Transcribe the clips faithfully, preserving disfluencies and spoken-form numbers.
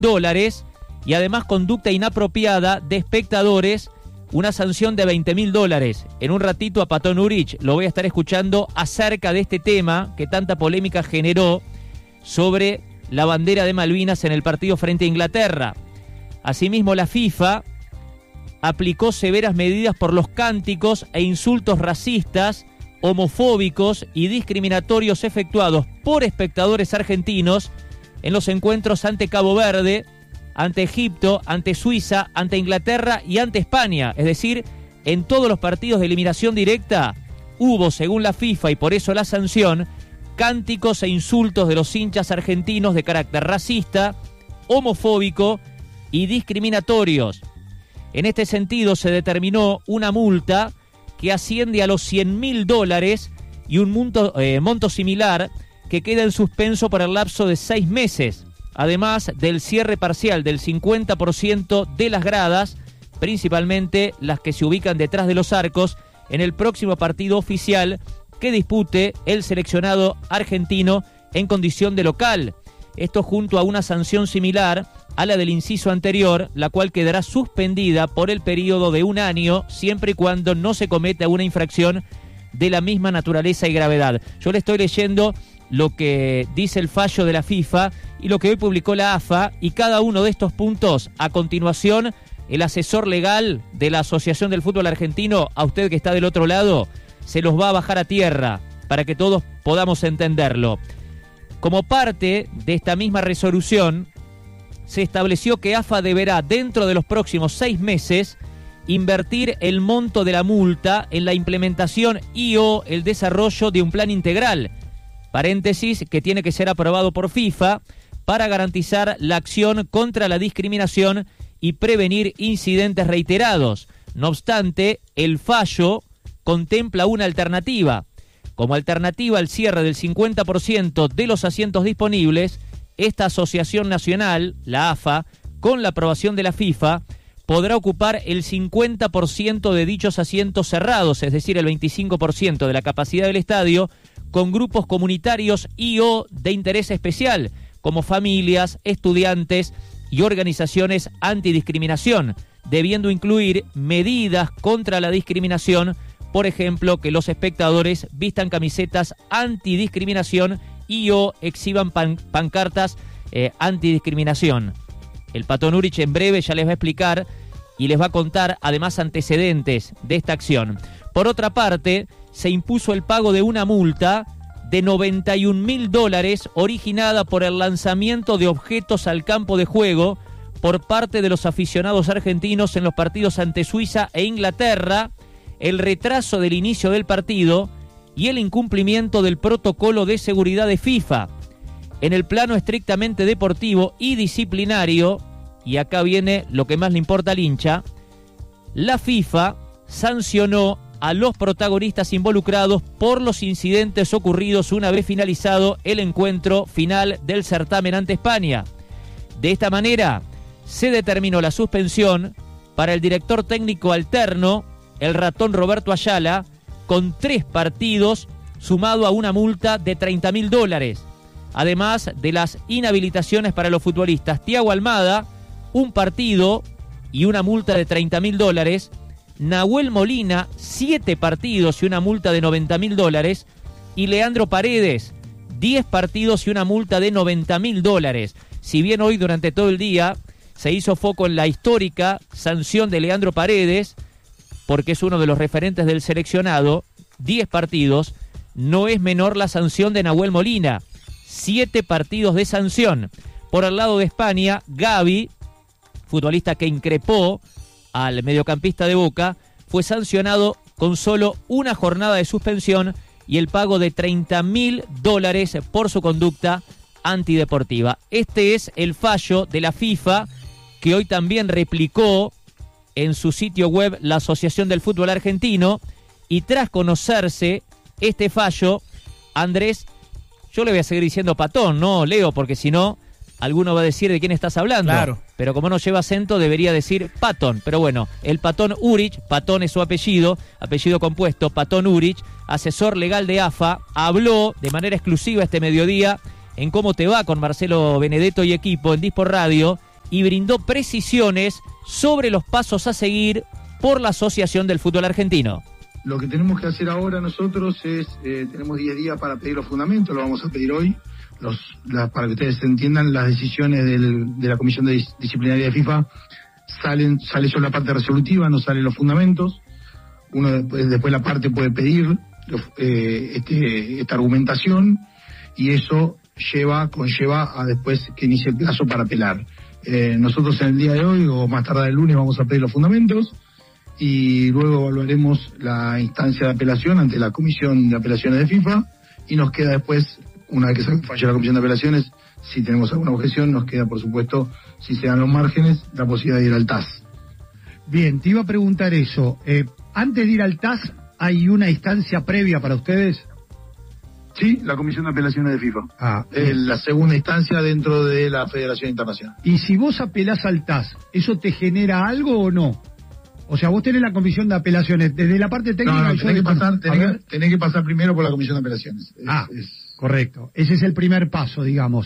dólares y además conducta inapropiada de espectadores, una sanción de veinte mil dólares. En un ratito a Patón Urich lo voy a estar escuchando acerca de este tema que tanta polémica generó sobre la bandera de Malvinas en el partido frente a Inglaterra. Asimismo, la FIFA aplicó severas medidas por los cánticos e insultos racistas, homofóbicos y discriminatorios efectuados por espectadores argentinos en los encuentros ante Cabo Verde, ante Egipto, ante Suiza, ante Inglaterra y ante España. Es decir, en todos los partidos de eliminación directa hubo, según la FIFA, y por eso la sanción, cánticos e insultos de los hinchas argentinos de carácter racista, homofóbico y discriminatorios. En este sentido se determinó una multa que asciende a los cien mil dólares y un monto, eh, monto similar que queda en suspenso por el lapso de seis meses, además del cierre parcial del cincuenta por ciento de las gradas, principalmente las que se ubican detrás de los arcos, en el próximo partido oficial que dispute el seleccionado argentino en condición de local. Esto junto a una sanción similar a la del inciso anterior, la cual quedará suspendida por el periodo de un año, siempre y cuando no se cometa una infracción de la misma naturaleza y gravedad. Yo le estoy leyendo lo que dice el fallo de la FIFA y lo que hoy publicó la A F A, y cada uno de estos puntos, a continuación, el asesor legal de la Asociación del Fútbol Argentino, a usted que está del otro lado, se los va a bajar a tierra para que todos podamos entenderlo. Como parte de esta misma resolución, se estableció que A F A deberá, dentro de los próximos seis meses, invertir el monto de la multa en la implementación y o el desarrollo de un plan integral, paréntesis, que tiene que ser aprobado por FIFA, para garantizar la acción contra la discriminación y prevenir incidentes reiterados. No obstante, el fallo contempla una alternativa. Como alternativa al cierre del cincuenta por ciento de los asientos disponibles, esta asociación nacional, la A F A, con la aprobación de la FIFA, podrá ocupar el cincuenta por ciento de dichos asientos cerrados, es decir, el veinticinco por ciento de la capacidad del estadio, con grupos comunitarios y o de interés especial, como familias, estudiantes y organizaciones antidiscriminación, debiendo incluir medidas contra la discriminación, por ejemplo, que los espectadores vistan camisetas antidiscriminación y o exhiban pan, pancartas eh, antidiscriminación. El Patón Urich en breve ya les va a explicar y les va a contar además antecedentes de esta acción. Por otra parte, se impuso el pago de una multa de noventa y un mil dólares originada por el lanzamiento de objetos al campo de juego por parte de los aficionados argentinos en los partidos ante Suiza e Inglaterra, el retraso del inicio del partido y el incumplimiento del protocolo de seguridad de FIFA. En el plano estrictamente deportivo y disciplinario, y acá viene lo que más le importa al hincha, la FIFA sancionó a los protagonistas involucrados por los incidentes ocurridos una vez finalizado el encuentro final del certamen ante España. De esta manera, se determinó la suspensión para el director técnico alterno, el ratón Roberto Ayala, con tres partidos, sumado a una multa de treinta mil dólares. Además de las inhabilitaciones para los futbolistas Thiago Almada, un partido y una multa de treinta mil dólares, Nahuel Molina, siete partidos y una multa de noventa mil dólares, y Leandro Paredes, diez partidos y una multa de noventa mil dólares. Si bien hoy durante todo el día se hizo foco en la histórica sanción de Leandro Paredes, porque es uno de los referentes del seleccionado, diez partidos, no es menor la sanción de Nahuel Molina, siete partidos de sanción. Por el lado de España, Gavi, futbolista que increpó al mediocampista de Boca, fue sancionado con solo una jornada de suspensión y el pago de treinta mil dólares por su conducta antideportiva. Este es el fallo de la FIFA que hoy también replicó en su sitio web la Asociación del Fútbol Argentino, y tras conocerse este fallo, Andrés, yo le voy a seguir diciendo Patón, no Leo, porque si no, alguno va a decir de quién estás hablando. Claro. Pero como no lleva acento, debería decir Patón. Pero bueno, el Patón Urich, Patón es su apellido, apellido compuesto, Patón Urich, asesor legal de A F A, habló de manera exclusiva este mediodía en Cómo Te Va con Marcelo Benedetto y equipo en Dispor Radio, y brindó precisiones sobre los pasos a seguir por la Asociación del Fútbol Argentino. Lo que tenemos que hacer ahora nosotros es, eh, tenemos diez días para pedir los fundamentos, lo vamos a pedir hoy, los, la, para que ustedes entiendan, las decisiones del, de la Comisión de Dis- Disciplinaria de FIFA salen, sale solo la parte resolutiva, no salen los fundamentos. Uno después, después la parte puede pedir eh, este, esta argumentación, y eso lleva, conlleva a después que inicie el plazo para apelar. Eh, nosotros en el día de hoy o más tarde el lunes vamos a pedir los fundamentos y luego evaluaremos la instancia de apelación ante la Comisión de Apelaciones de FIFA, y nos queda después, una vez que se falle la Comisión de Apelaciones, si tenemos alguna objeción, nos queda por supuesto, si se dan los márgenes, la posibilidad de ir al T A S. Bien, te iba a preguntar eso. Eh, antes de ir al T A S, ¿hay una instancia previa para ustedes? Sí, la Comisión de Apelaciones de FIFA. Ah, eh, la segunda instancia dentro de la Federación Internacional. Y si vos apelás al T A S, ¿eso te genera algo o no? O sea, vos tenés la Comisión de Apelaciones, desde la parte técnica... No, no, yo tenés, que de... pasar, tenés, que, tenés que pasar primero por la Comisión de Apelaciones. Es, ah, es... correcto. Ese es el primer paso, digamos.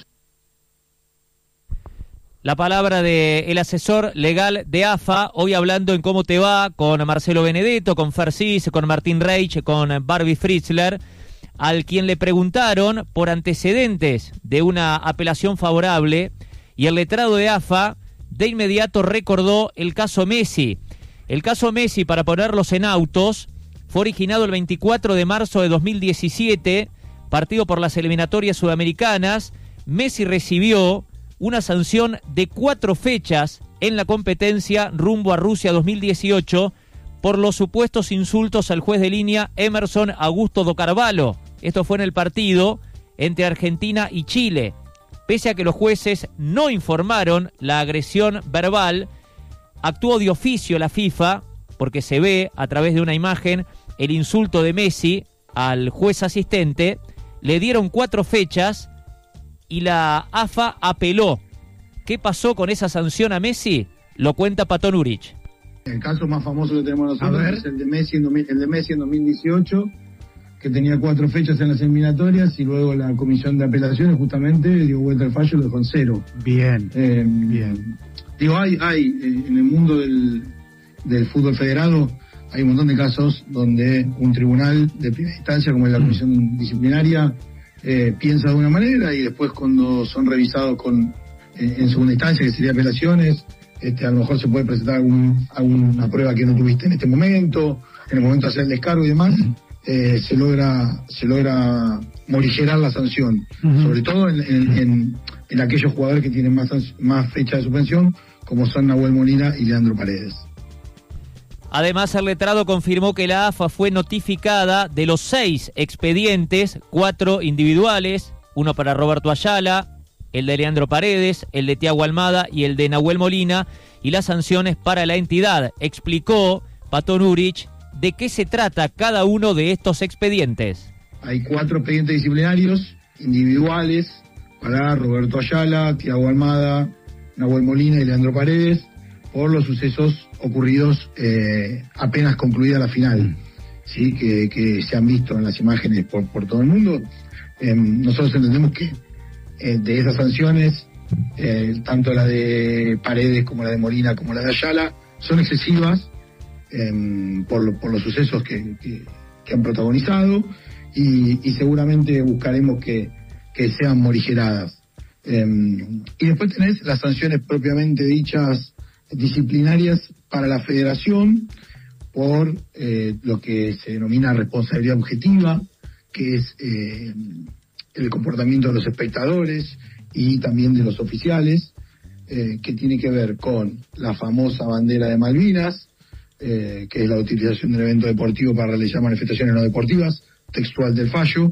La palabra del asesor legal de A F A, hoy hablando en Cómo Te Va, con Marcelo Benedetto, con Fer Cis, con Martín Reich, con Barbie Fritzler, al quien le preguntaron por antecedentes de una apelación favorable, y el letrado de A F A de inmediato recordó el caso Messi. El caso Messi, para ponerlos en autos, fue originado el veinticuatro de marzo de dos mil diecisiete, partido por las eliminatorias sudamericanas. Messi recibió una sanción de cuatro fechas en la competencia rumbo a Rusia dos mil dieciocho por los supuestos insultos al juez de línea Emerson Augusto do Carvalho. Esto fue en el partido entre Argentina y Chile. Pese a que los jueces no informaron la agresión verbal, actuó de oficio la FIFA, porque se ve a través de una imagen el insulto de Messi al juez asistente. Le dieron cuatro fechas y la A F A apeló. ¿Qué pasó con esa sanción a Messi? Lo cuenta Patón Urich. El caso más famoso que tenemos A nosotros ver. es el de Messi en, el de Messi en dos mil dieciocho, que tenía cuatro fechas en las eliminatorias, y luego la Comisión de Apelaciones justamente dio vuelta al fallo y lo dejó en cero. Bien, Eh, bien. Digo, hay, hay eh, en el mundo del, del fútbol federado, hay un montón de casos donde un tribunal de primera instancia, como es la Comisión Disciplinaria, eh, piensa de una manera, y después cuando son revisados con eh, en segunda instancia, que sería apelaciones, este, a lo mejor se puede presentar algún, alguna prueba que no tuviste en este momento, en el momento de hacer el descargo y demás, eh, se logra se logra morigerar la sanción, Uh-huh. sobre todo en, en, en, en aquellos jugadores que tienen más, más fecha de suspensión, como son Nahuel Molina y Leandro Paredes. Además, el letrado confirmó que la A F A fue notificada de los seis expedientes, cuatro individuales, uno para Roberto Ayala, el de Leandro Paredes, el de Thiago Almada y el de Nahuel Molina, y las sanciones para la entidad. Explicó Patón Urich de qué se trata cada uno de estos expedientes. Hay cuatro expedientes disciplinarios individuales para Roberto Ayala, Thiago Almada, Nahuel Molina y Leandro Paredes, por los sucesos ocurridos eh, apenas concluida la final, ¿sí? que, que se han visto en las imágenes por, por todo el mundo. Eh, nosotros entendemos que eh, de esas sanciones, eh, tanto la de Paredes como la de Molina como la de Ayala, son excesivas eh, por, lo, por los sucesos que, que, que han protagonizado, y, y seguramente buscaremos que, que sean morigeradas. Eh, y después tenés las sanciones propiamente dichas disciplinarias para la federación por eh, lo que se denomina responsabilidad objetiva, que es eh, el comportamiento de los espectadores y también de los oficiales, eh, que tiene que ver con la famosa bandera de Malvinas, eh, que es la utilización del evento deportivo para realizar manifestaciones no deportivas, textual del fallo,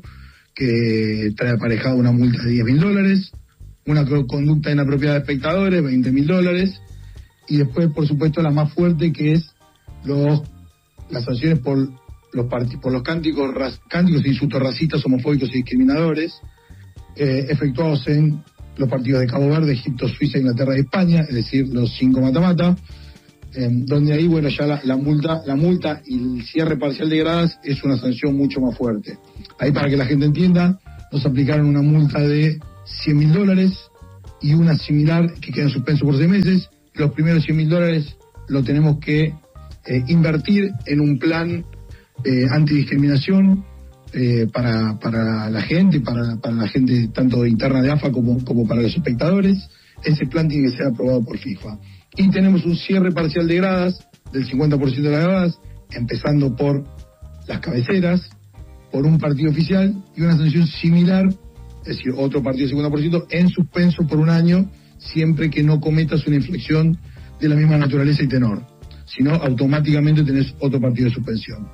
que trae aparejado una multa de diez mil dólares, una conducta inapropiada de espectadores, veinte mil dólares, y después, por supuesto, la más fuerte, que es los las sanciones por los part- por los cánticos ras- cánticos e insultos racistas, homofóbicos y discriminadores, eh, efectuados en los partidos de Cabo Verde, Egipto, Suiza, Inglaterra y España, es decir, los cinco mata-mata, eh, donde ahí, bueno, ya la, la multa la multa y el cierre parcial de gradas es una sanción mucho más fuerte. Ahí, para que la gente entienda, nos aplicaron una multa de cien mil dólares y una similar que queda en suspenso por seis meses. Los primeros cien mil dólares lo tenemos que eh, invertir en un plan eh, antidiscriminación eh, para, para la gente, para, para la gente tanto interna de A F A como, como para los espectadores. Ese plan tiene que ser aprobado por FIFA. Y tenemos un cierre parcial de gradas del cincuenta por ciento de las gradas, empezando por las cabeceras, por un partido oficial y una sanción similar, es decir, otro partido de cincuenta por ciento en suspenso por un año, siempre que no cometas una infracción de la misma naturaleza y tenor, sino automáticamente tenés otro partido de suspensión.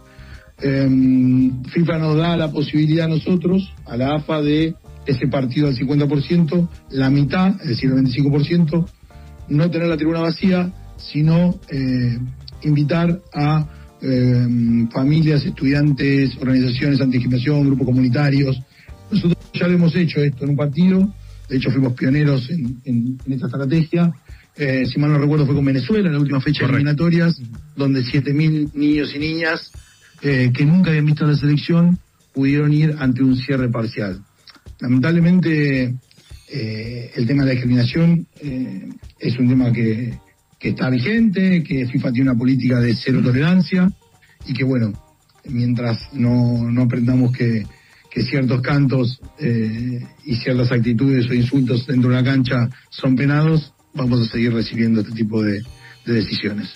Eh, FIFA nos da la posibilidad a nosotros, a la A F A, de ese partido al cincuenta por ciento, la mitad, es decir, el veinticinco por ciento, no tener la tribuna vacía, sino eh, invitar a eh, familias, estudiantes, organizaciones antidiscriminación, grupos comunitarios. Nosotros ya lo hemos hecho esto en un partido, de hecho fuimos pioneros en, en, en esta estrategia. Eh, si mal no recuerdo fue con Venezuela en la última fecha de eliminatorias, donde siete mil niños y niñas eh, que nunca habían visto la selección pudieron ir ante un cierre parcial. Lamentablemente eh, el tema de la discriminación eh, es un tema que, que está vigente, que FIFA tiene una política de cero tolerancia y que bueno, mientras no, no aprendamos que, que ciertos cantos eh, y ciertas actitudes o insultos dentro de la cancha son penados, vamos a seguir recibiendo este tipo de, de decisiones.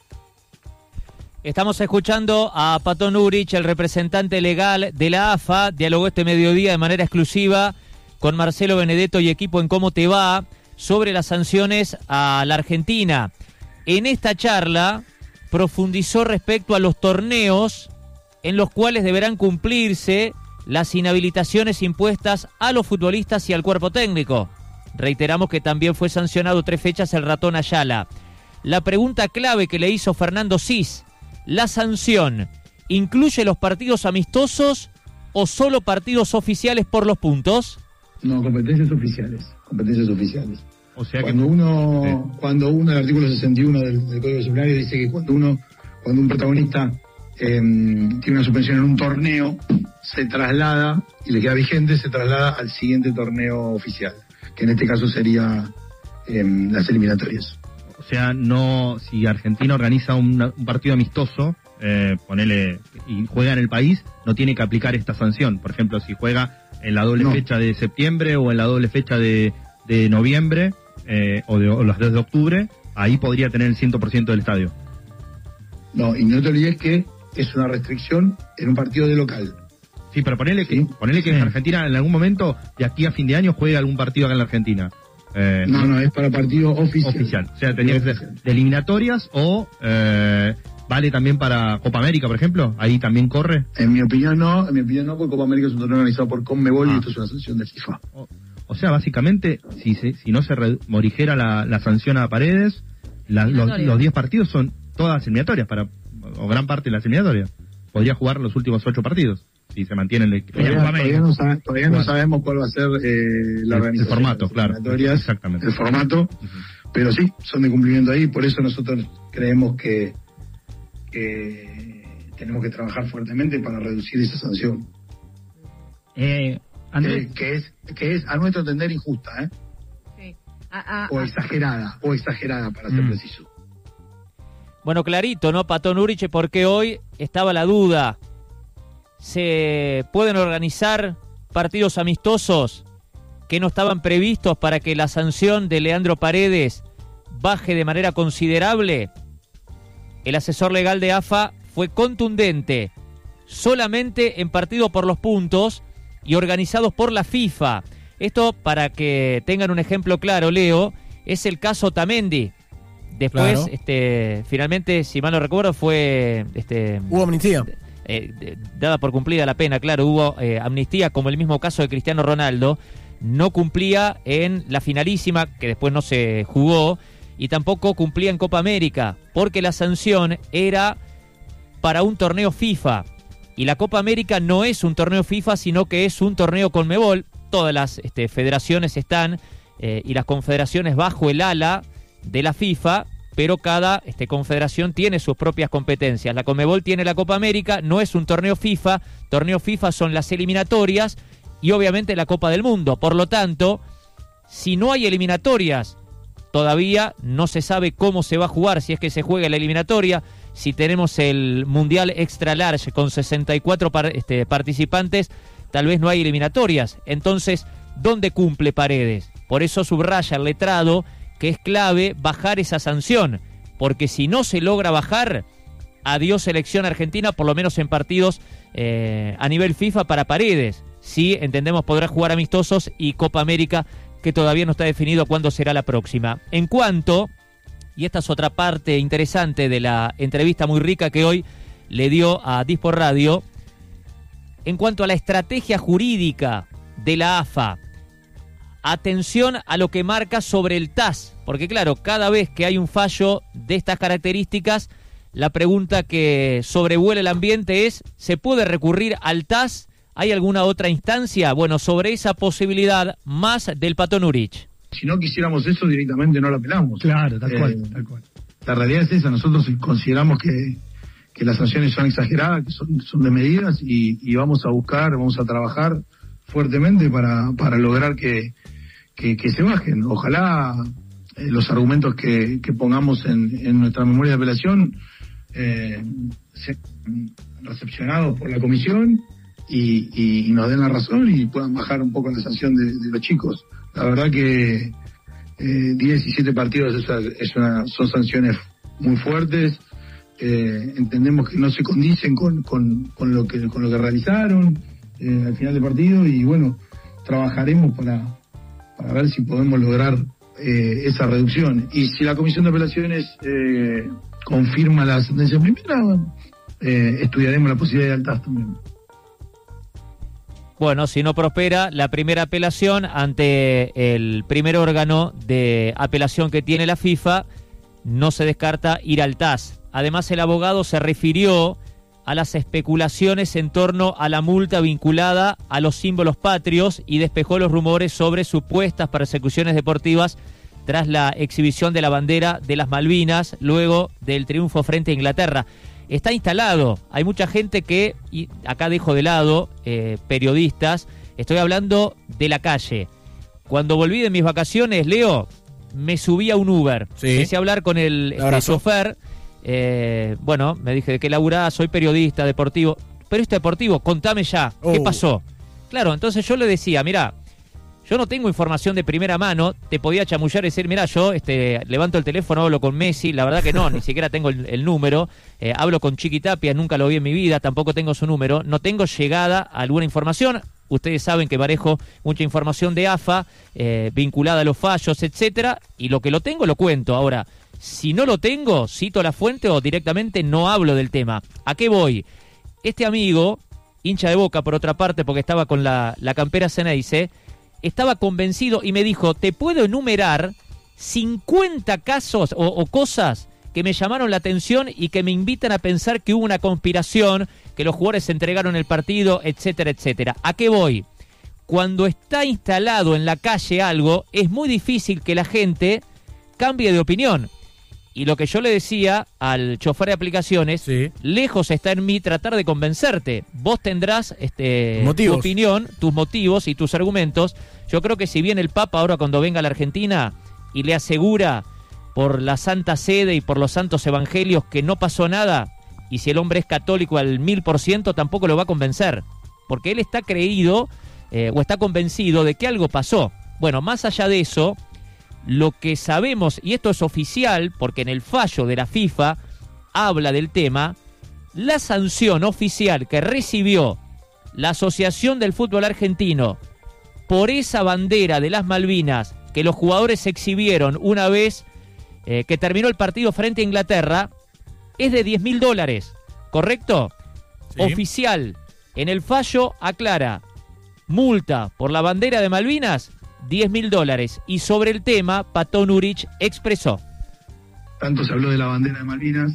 Estamos escuchando a Patón Urich, el representante legal de la A F A, dialogó este mediodía de manera exclusiva con Marcelo Benedetto y equipo en Cómo Te Va sobre las sanciones a la Argentina. En esta charla profundizó respecto a los torneos en los cuales deberán cumplirse las inhabilitaciones impuestas a los futbolistas y al cuerpo técnico. Reiteramos que también fue sancionado tres fechas el ratón Ayala. La pregunta clave que le hizo Fernando Cis: ¿la sanción incluye los partidos amistosos o solo partidos oficiales por los puntos? No, competencias oficiales, competencias oficiales. O sea cuando que uno, sí. cuando uno, el artículo sesenta y uno del, del Código Disciplinario dice que cuando uno, cuando un protagonista eh, tiene una suspensión en un torneo, se traslada, y le queda vigente, se traslada al siguiente torneo oficial, que en este caso sería eh, las eliminatorias. O sea, no, si Argentina organiza un, un partido amistoso, eh, ponele, y juega en el país, no tiene que aplicar esta sanción. Por ejemplo, si juega en la doble no. fecha de septiembre o en la doble fecha de, de noviembre eh, o, de, o los dos de octubre, ahí podría tener el cien por ciento del estadio. No, y no te olvides que es una restricción en un partido de local. Sí, pero ponele ¿Sí? que, ponele que Sí. en Argentina en algún momento, de aquí a fin de año, juegue algún partido acá en la Argentina. Eh, No, no, es para partido oficial. Oficial. O sea, tendría que ser Oficial. de eliminatorias o eh, vale también para Copa América, por ejemplo. Ahí también corre. En mi opinión no, en mi opinión no, porque Copa América es un torneo organizado por Conmebol Ah. y esto es una sanción de FIFA. O, o sea, básicamente, si se, si no se re- morigera la, la sanción a Paredes, la- los Eliminatoria. los diez partidos son todas eliminatorias, para o gran parte de las eliminatorias. Podría jugar los últimos ocho partidos, si se mantiene el Todavía, todavía no, sabe- todavía no sabemos cuál va a ser eh, la El- organización. el formato, de las claro. eliminatorias, Exactamente. El formato, pero sí, son de cumplimiento ahí, por eso nosotros creemos que, que tenemos que trabajar fuertemente para reducir esa sanción. Eh, Andrés, Eh, que es que es a nuestro entender injusta, ¿eh? Sí. A- a- O a- exagerada, o exagerada para ser Mm. preciso. Bueno, clarito, ¿no, Patón Urich? Porque hoy estaba la duda. ¿Se pueden organizar partidos amistosos que no estaban previstos para que la sanción de Leandro Paredes baje de manera considerable? El asesor legal de A F A fue contundente. Solamente en partido por los puntos y organizados por la FIFA. Esto, para que tengan un ejemplo claro, Leo, es el caso Otamendi. Después, Claro. este, finalmente, si mal no recuerdo, fue este, Hubo amnistía. eh, de- dada por cumplida la pena, claro, hubo eh, amnistía, como el mismo caso de Cristiano Ronaldo. No cumplía en la finalísima, que después no se jugó, y tampoco cumplía en Copa América, porque la sanción era para un torneo FIFA. Y la Copa América no es un torneo FIFA, sino que es un torneo Conmebol. Todas las este, federaciones están eh, y las confederaciones bajo el ala de la FIFA, pero cada este, confederación tiene sus propias competencias. La Conmebol tiene la Copa América, no es un torneo FIFA. Torneo FIFA son las eliminatorias y obviamente la Copa del Mundo. Por lo tanto, Si no hay eliminatorias, todavía no se sabe cómo se va a jugar, si es que se juega la eliminatoria, si tenemos el Mundial Extra Large con sesenta y cuatro par, este, participantes, tal vez no hay eliminatorias. Entonces, ¿dónde cumple Paredes? Por eso subraya el letrado que es clave bajar esa sanción, porque si no se logra bajar, adiós selección argentina, por lo menos en partidos eh, a nivel FIFA para Paredes. Sí, entendemos, podrá jugar amistosos y Copa América, que todavía no está definido cuándo será la próxima. En cuanto, y esta es otra parte interesante de la entrevista muy rica que hoy le dio a Dispor Radio, en cuanto a la estrategia jurídica de la A F A, atención a lo que marca sobre el T A S, porque claro, cada vez que hay un fallo de estas características, la pregunta que sobrevuela el ambiente es, ¿se puede recurrir al T A S? ¿Hay alguna otra instancia? Bueno, sobre esa posibilidad, más del Pato Nuric. Si no quisiéramos eso, directamente no lo apelamos. Claro, tal eh, cual, tal cual. La realidad es esa, nosotros consideramos que, que las sanciones son exageradas, que son, son desmedidas, y, y vamos a buscar, vamos a trabajar fuertemente para, para lograr que, que, que se bajen. Ojalá eh, los argumentos que, que pongamos en, en nuestra memoria de apelación eh, sean recepcionados por la comisión y, y, y nos den la razón y puedan bajar un poco la sanción de, de los chicos. La verdad que eh, diez y siete partidos es una, es una, son sanciones muy fuertes. Eh, entendemos que no se condicen con, con, con lo que con lo que realizaron eh, al final del partido, y bueno, trabajaremos para, para ver si podemos lograr eh, esa reducción. Y si la Comisión de Apelaciones eh, confirma la sentencia primera, eh, estudiaremos la posibilidad de altas también. Bueno, si no prospera la primera apelación ante el primer órgano de apelación que tiene la FIFA, no se descarta ir al T A S. Además, el abogado se refirió a las especulaciones en torno a la multa vinculada a los símbolos patrios y despejó los rumores sobre supuestas persecuciones deportivas tras la exhibición de la bandera de las Malvinas luego del triunfo frente a Inglaterra. Está instalado, hay mucha gente que, y acá dejo de lado eh, periodistas, estoy hablando de la calle. Cuando volví de mis vacaciones, Leo, me subí a un Uber, sí. Empecé a hablar con el este, chofer, eh, bueno, me dije, ¿de qué laburás? Soy periodista deportivo. Periodista deportivo, contame ya, ¿qué oh. pasó? Claro, entonces yo le decía, mirá, yo no tengo información de primera mano, te podía chamullar y decir, mirá, yo este, levanto el teléfono, hablo con Messi, la verdad que no, ni siquiera tengo el, el número, eh, hablo con Chiqui Tapia, nunca lo vi en mi vida, tampoco tengo su número, no tengo llegada a alguna información. Ustedes saben que manejo mucha información de A F A, eh, vinculada a los fallos, etcétera, y lo que lo tengo lo cuento. Ahora, si no lo tengo, cito la fuente o directamente no hablo del tema. ¿A qué voy? Este amigo, hincha de Boca por otra parte, porque estaba con la, la campera Ceneice, estaba convencido y me dijo, te puedo enumerar cincuenta casos o, o cosas que me llamaron la atención y que me invitan a pensar que hubo una conspiración, que los jugadores se entregaron el partido, etcétera, etcétera. ¿A qué voy? Cuando está instalado en la calle algo, es muy difícil que la gente cambie de opinión. Y lo que yo le decía al chofer de aplicaciones, sí. lejos está en mí tratar de convencerte. Vos tendrás este, tu opinión, tus motivos y tus argumentos. Yo creo que si bien el Papa ahora cuando venga a la Argentina y le asegura por la Santa Sede y por los santos evangelios que no pasó nada, y si el hombre es católico al mil por ciento, tampoco lo va a convencer. Porque él está creído eh, o está convencido de que algo pasó. Bueno, más allá de eso, lo que sabemos, y esto es oficial, porque en el fallo de la FIFA habla del tema, la sanción oficial que recibió la Asociación del Fútbol Argentino por esa bandera de las Malvinas que los jugadores exhibieron una vez eh, que terminó el partido frente a Inglaterra, es de diez mil dólares, ¿correcto? Sí. Oficial, en el fallo aclara, multa por la bandera de Malvinas, diez mil dólares. Y sobre el tema, Pato Nuric expresó. Tanto se habló de la bandera de Malvinas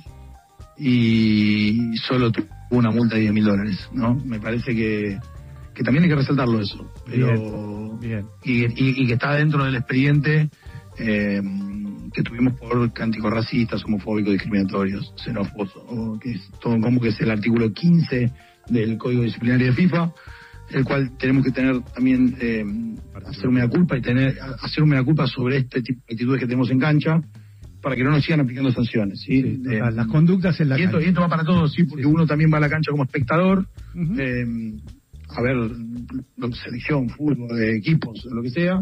y solo tuvo una multa de diez mil dólares, ¿no? Me parece que, que también hay que resaltarlo eso. Pero, bien, bien. Y, y, y que está dentro del expediente eh, que tuvimos por cánticos racistas, homofóbicos, discriminatorios, xenófobos, o que es todo como que es el artículo quince del Código Disciplinario de FIFA. el cual tenemos que tener también, eh, hacer un mea culpa y tener, hacer un mea culpa sobre este tipo de actitudes que tenemos en cancha, para que no nos sigan aplicando sanciones, ¿sí? Sí, Eh, total, las conductas en la y esto, cancha. y esto va para todos, sí, porque uno también va a la cancha como espectador, Ujú. eh, a ver lo- selección, fútbol, eh, equipos, lo que sea,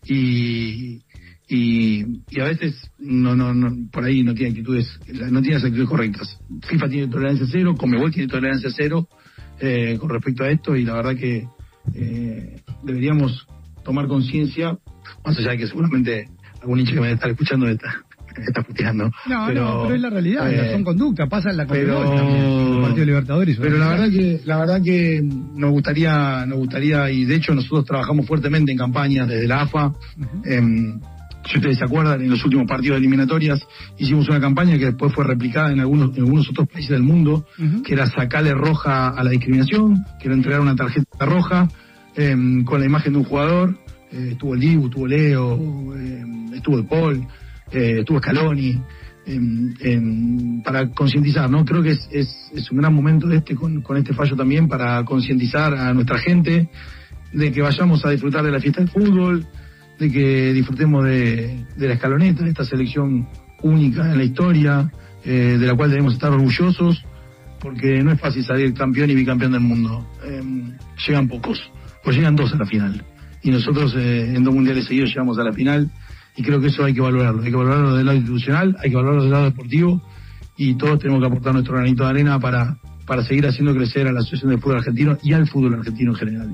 y, y, y a veces no, no, no, por ahí no tiene actitudes, no tiene las actitudes correctas. FIFA tiene tolerancia cero, Conmebol tiene tolerancia cero eh, con respecto a esto, y la verdad que eh, deberíamos tomar conciencia, más allá de que seguramente algún hincha que me debe estar escuchando me está, me está puteando. No, pero, no, pero es la realidad, eh, son conductas, pasa en la pero- Conmebol también, en el Partido de Libertadores. Pero la verdad que la verdad que nos gustaría nos gustaría y de hecho nosotros trabajamos fuertemente en campañas desde la A F A. Ujú. Em, si ustedes se acuerdan, en los últimos partidos de eliminatorias hicimos una campaña que después fue replicada en algunos en algunos otros países del mundo, Ujú. que era sacarle roja a la discriminación, que era entregar una tarjeta roja em, con la imagen de un jugador. Eh, estuvo el Dibu, estuvo Leo, em, estuvo el Paul, eh, estuvo Scaloni. En, en, para concientizar, ¿no? Creo que es, es, es un gran momento este con, con este fallo también para concientizar a nuestra gente de que vayamos a disfrutar de la fiesta del fútbol, de que disfrutemos de, de la escaloneta, de esta selección única en la historia, eh, de la cual debemos estar orgullosos, porque no es fácil salir campeón y bicampeón del mundo. Eh, llegan pocos, o llegan dos a la final. Y nosotros eh, en dos mundiales seguidos llegamos a la final. Y creo que eso hay que valorarlo, hay que valorarlo del lado institucional, hay que valorarlo del lado deportivo, y todos tenemos que aportar nuestro granito de arena para, para seguir haciendo crecer a la Asociación de Fútbol Argentino y al fútbol argentino en general.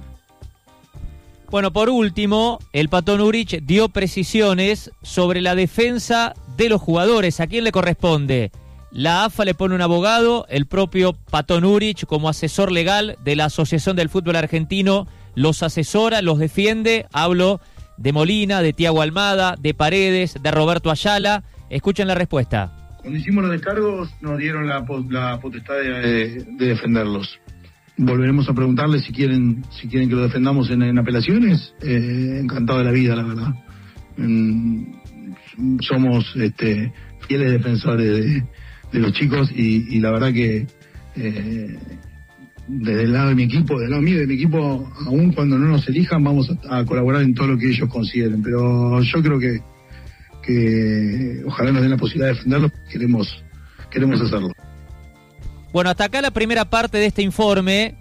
Bueno, por último, el Pato Nuric dio precisiones sobre la defensa de los jugadores. ¿A quién le corresponde? La A F A le pone un abogado, el propio Pato Nuric como asesor legal de la Asociación del Fútbol Argentino los asesora, los defiende. Hablo de Molina, de Tiago Almada, de Paredes, de Roberto Ayala. Escuchen la respuesta. Cuando hicimos los descargos nos dieron la, la potestad de, de defenderlos. Volveremos a preguntarles si quieren si quieren que lo defendamos en, en apelaciones. Eh, encantado de la vida, la verdad. Mm, somos este, fieles defensores de, de los chicos y, y la verdad que eh, desde el lado de mi equipo, del lado mío y de mi equipo, aún cuando no nos elijan, vamos a, a colaborar en todo lo que ellos consideren. Pero yo creo que, que ojalá nos den la posibilidad de defenderlos, queremos, queremos hacerlo. Bueno, hasta acá la primera parte de este informe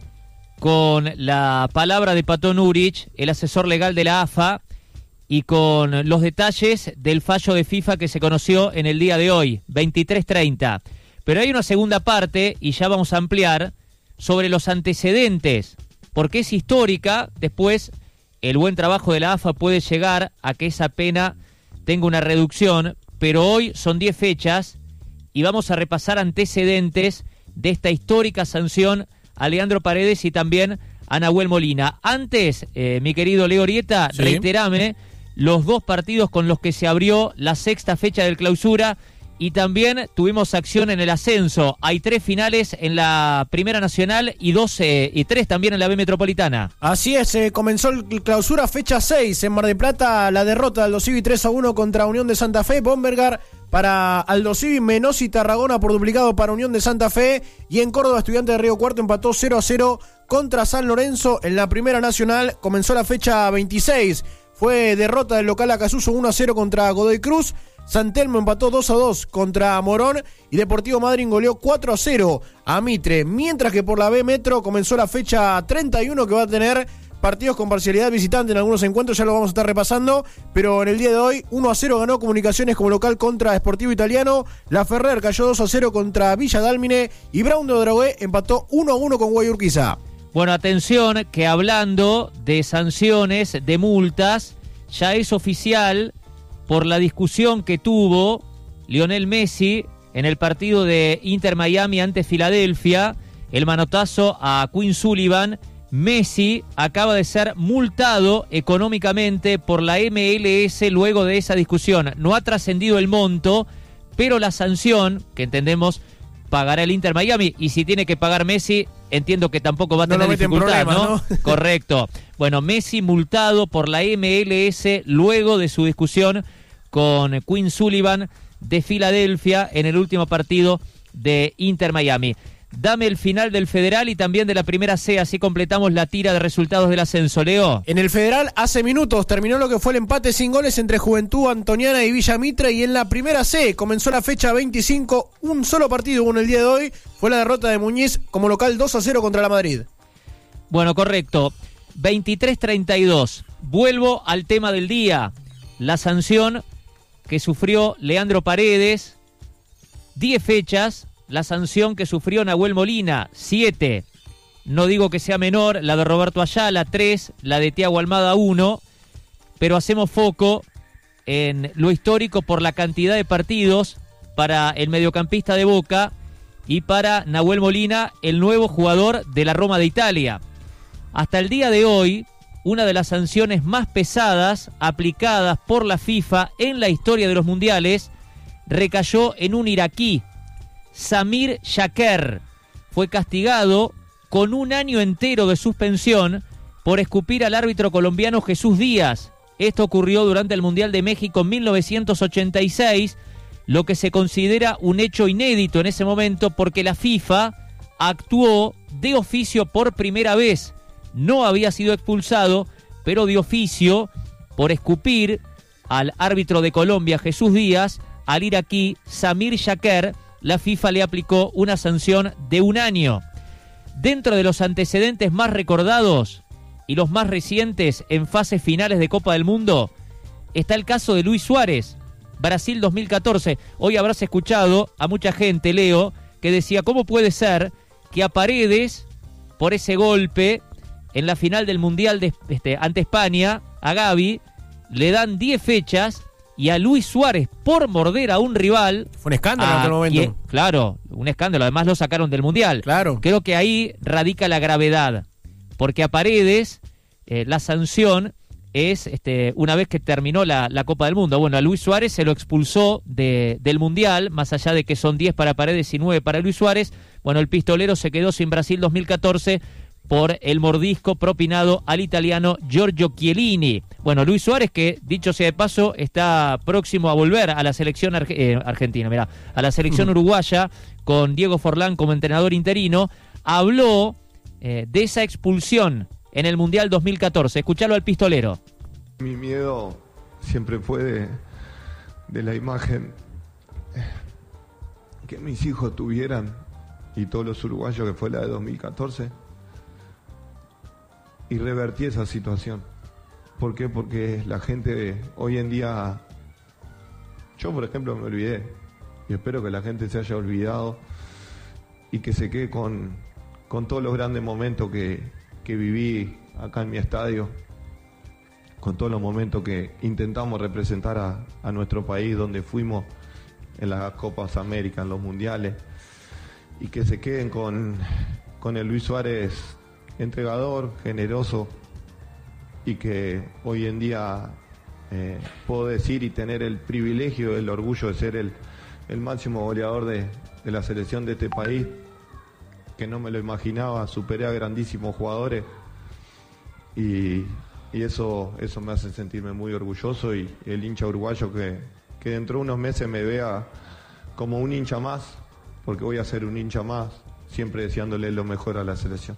con la palabra de Pato Nuric, el asesor legal de la A F A, y con los detalles del fallo de FIFA que se conoció en el día de hoy, veintitrés treinta. Pero hay una segunda parte, y ya vamos a ampliar, sobre los antecedentes, porque es histórica. Después el buen trabajo de la A F A puede llegar a que esa pena tenga una reducción, pero hoy son diez fechas y vamos a repasar antecedentes de esta histórica sanción a Leandro Paredes y también a Nahuel Molina. Antes, eh, mi querido Leo Orieta, Sí. reiterame los dos partidos con los que se abrió la sexta fecha del Clausura. Y también tuvimos acción en el ascenso. Hay tres finales en la Primera Nacional y dos eh, y tres también en la B Metropolitana. Así es, eh, comenzó el Clausura fecha seis en Mar del Plata, la derrota de Aldo Civi tres a uno contra Unión de Santa Fe, Bombergar para Aldo Civi, Menos y Tarragona por duplicado para Unión de Santa Fe, y en Córdoba Estudiantes de Río Cuarto empató cero a cero contra San Lorenzo en la Primera Nacional. Comenzó la fecha veintiséis, fue derrota del local Acasuso uno a cero contra Godoy Cruz. San Telmo empató dos a dos contra Morón y Deportivo Madryn goleó cuatro a cero a Mitre. Mientras que por la B Metro comenzó la fecha treinta y uno, que va a tener partidos con parcialidad visitante en algunos encuentros, ya lo vamos a estar repasando, pero en el día de hoy uno a cero ganó Comunicaciones como local contra Sportivo Italiano, La Ferrer cayó dos a cero contra Villa Dálmine y Brown de Odrogué empató uno a uno con Guayurquiza. Bueno, atención, que hablando de sanciones, de multas, ya es oficial por la discusión que tuvo Lionel Messi en el partido de Inter Miami ante Filadelfia, el manotazo a Quinn Sullivan. Messi acaba de ser multado económicamente por la M L S luego de esa discusión. No ha trascendido el monto, pero la sanción, que entendemos pagará el Inter Miami, y si tiene que pagar Messi, entiendo que tampoco va a No tener lo mete en dificultad, problemas, ¿no? Correcto. Bueno, Messi multado por la M L S luego de su discusión con Quinn Sullivan de Filadelfia en el último partido de Inter Miami. Dame el final del Federal y también de la Primera C, así completamos la tira de resultados del ascenso. Leo. En el Federal, hace minutos, terminó lo que fue el empate sin goles entre Juventud Antoniana y Villa Mitre, y en la Primera C comenzó la fecha veinticinco, un solo partido hubo en el día de hoy, fue la derrota de Muñiz como local dos a cero contra la Madrid. Bueno, correcto. veintitrés treinta y dos. Vuelvo al tema del día. La sanción que sufrió Leandro Paredes, diez fechas. La sanción que sufrió Nahuel Molina, siete. No digo que sea menor, la de Roberto Ayala, tres. La de Thiago Almada, uno. Pero hacemos foco en lo histórico por la cantidad de partidos para el mediocampista de Boca y para Nahuel Molina, el nuevo jugador de la Roma de Italia. Hasta el día de hoy, una de las sanciones más pesadas aplicadas por la FIFA en la historia de los mundiales recayó en un iraquí, Samir Shaker. Fue castigado con un año entero de suspensión por escupir al árbitro colombiano Jesús Díaz. Esto ocurrió durante el Mundial de México en mil novecientos ochenta y seis, lo que se considera un hecho inédito en ese momento porque la FIFA actuó de oficio por primera vez. No había sido expulsado, pero de oficio, por escupir al árbitro de Colombia, Jesús Díaz, al iraquí Samir Shaker, la FIFA le aplicó una sanción de un año. Dentro de los antecedentes más recordados y los más recientes en fases finales de Copa del Mundo, está el caso de Luis Suárez, Brasil dos mil catorce. Hoy habrás escuchado a mucha gente, Leo, que decía, ¿cómo puede ser que a Paredes, por ese golpe en la final del Mundial de, este, ante España, a Gavi, le dan diez fechas, y a Luis Suárez, por morder a un rival... Fue un escándalo en aquel momento. Quien, claro, un escándalo. Además lo sacaron del Mundial. Claro. Creo que ahí radica la gravedad. Porque a Paredes, eh, la sanción es, este, una vez que terminó la, la Copa del Mundo. Bueno, a Luis Suárez se lo expulsó de, del Mundial, más allá de que son diez para Paredes y nueve para Luis Suárez. Bueno, el pistolero se quedó sin Brasil dos mil catorce... por el mordisco propinado al italiano Giorgio Chiellini. Bueno, Luis Suárez, que dicho sea de paso, está próximo a volver a la selección arge- eh, argentina, mirá, a la selección uruguaya, con Diego Forlán como entrenador interino, habló eh, de esa expulsión en el Mundial dos mil catorce. Escuchalo al pistolero. Mi miedo siempre fue de, de la imagen que mis hijos tuvieran, y todos los uruguayos, que fue la de dos mil catorce, y revertí esa situación. ¿Por qué? Porque la gente hoy en día, yo por ejemplo me olvidé, y espero que la gente se haya olvidado y que se quede con, con todos los grandes momentos que, que viví acá en mi estadio, con todos los momentos que intentamos representar a, a nuestro país, donde fuimos en las Copas América, en los mundiales, y que se queden con, con el Luis Suárez entregador, generoso, y que hoy en día eh, puedo decir y tener el privilegio, el orgullo de ser el, el máximo goleador de, de la selección de este país, que no me lo imaginaba. Superé a grandísimos jugadores y, y eso, eso me hace sentirme muy orgulloso, y el hincha uruguayo que, que dentro de unos meses me vea como un hincha más, porque voy a ser un hincha más, siempre deseándole lo mejor a la selección.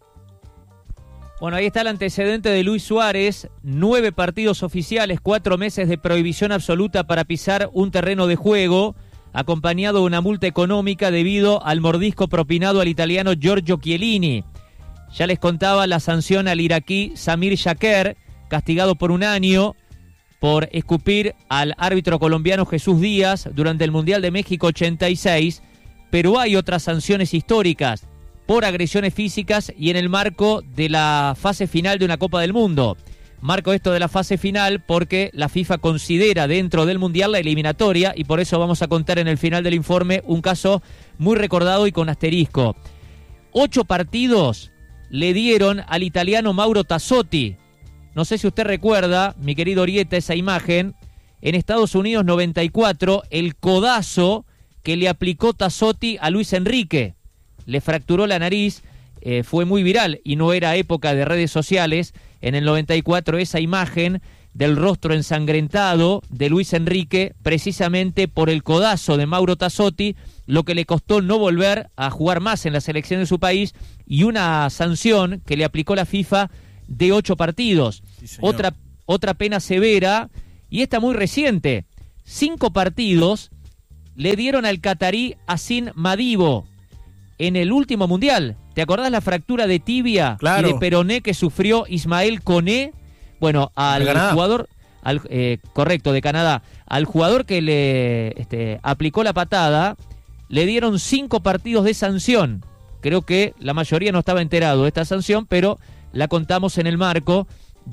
Bueno, ahí está el antecedente de Luis Suárez, nueve partidos oficiales, cuatro meses de prohibición absoluta para pisar un terreno de juego, acompañado de una multa económica debido al mordisco propinado al italiano Giorgio Chiellini. Ya les contaba la sanción al iraquí Samir Shaker, castigado por un año por escupir al árbitro colombiano Jesús Díaz durante el Mundial de México ochenta y seis, pero hay otras sanciones históricas por agresiones físicas y en el marco de la fase final de una Copa del Mundo. Marco esto de la fase final porque la FIFA considera dentro del Mundial la eliminatoria, y por eso vamos a contar en el final del informe un caso muy recordado y con asterisco. Ocho partidos le dieron al italiano Mauro Tassotti. No sé si usted recuerda, mi querido Orieta, esa imagen. En Estados Unidos noventa y cuatro, el codazo que le aplicó Tassotti a Luis Enrique. Le fracturó la nariz, eh, fue muy viral y no era época de redes sociales. En el noventa y cuatro esa imagen del rostro ensangrentado de Luis Enrique, precisamente por el codazo de Mauro Tassotti, lo que le costó no volver a jugar más en la selección de su país, y una sanción que le aplicó la FIFA de ocho partidos. Sí, otra, otra pena severa, y esta muy reciente. Cinco partidos le dieron al catarí Hassan Madibo en el último mundial. ¿Te acordás la fractura de tibia Claro. y de peroné que sufrió Ismael Koné? Bueno, al jugador, al, eh, correcto, de Canadá, al jugador que le este, aplicó la patada, le dieron cinco partidos de sanción. Creo que la mayoría no estaba enterado de esta sanción, pero la contamos en el marco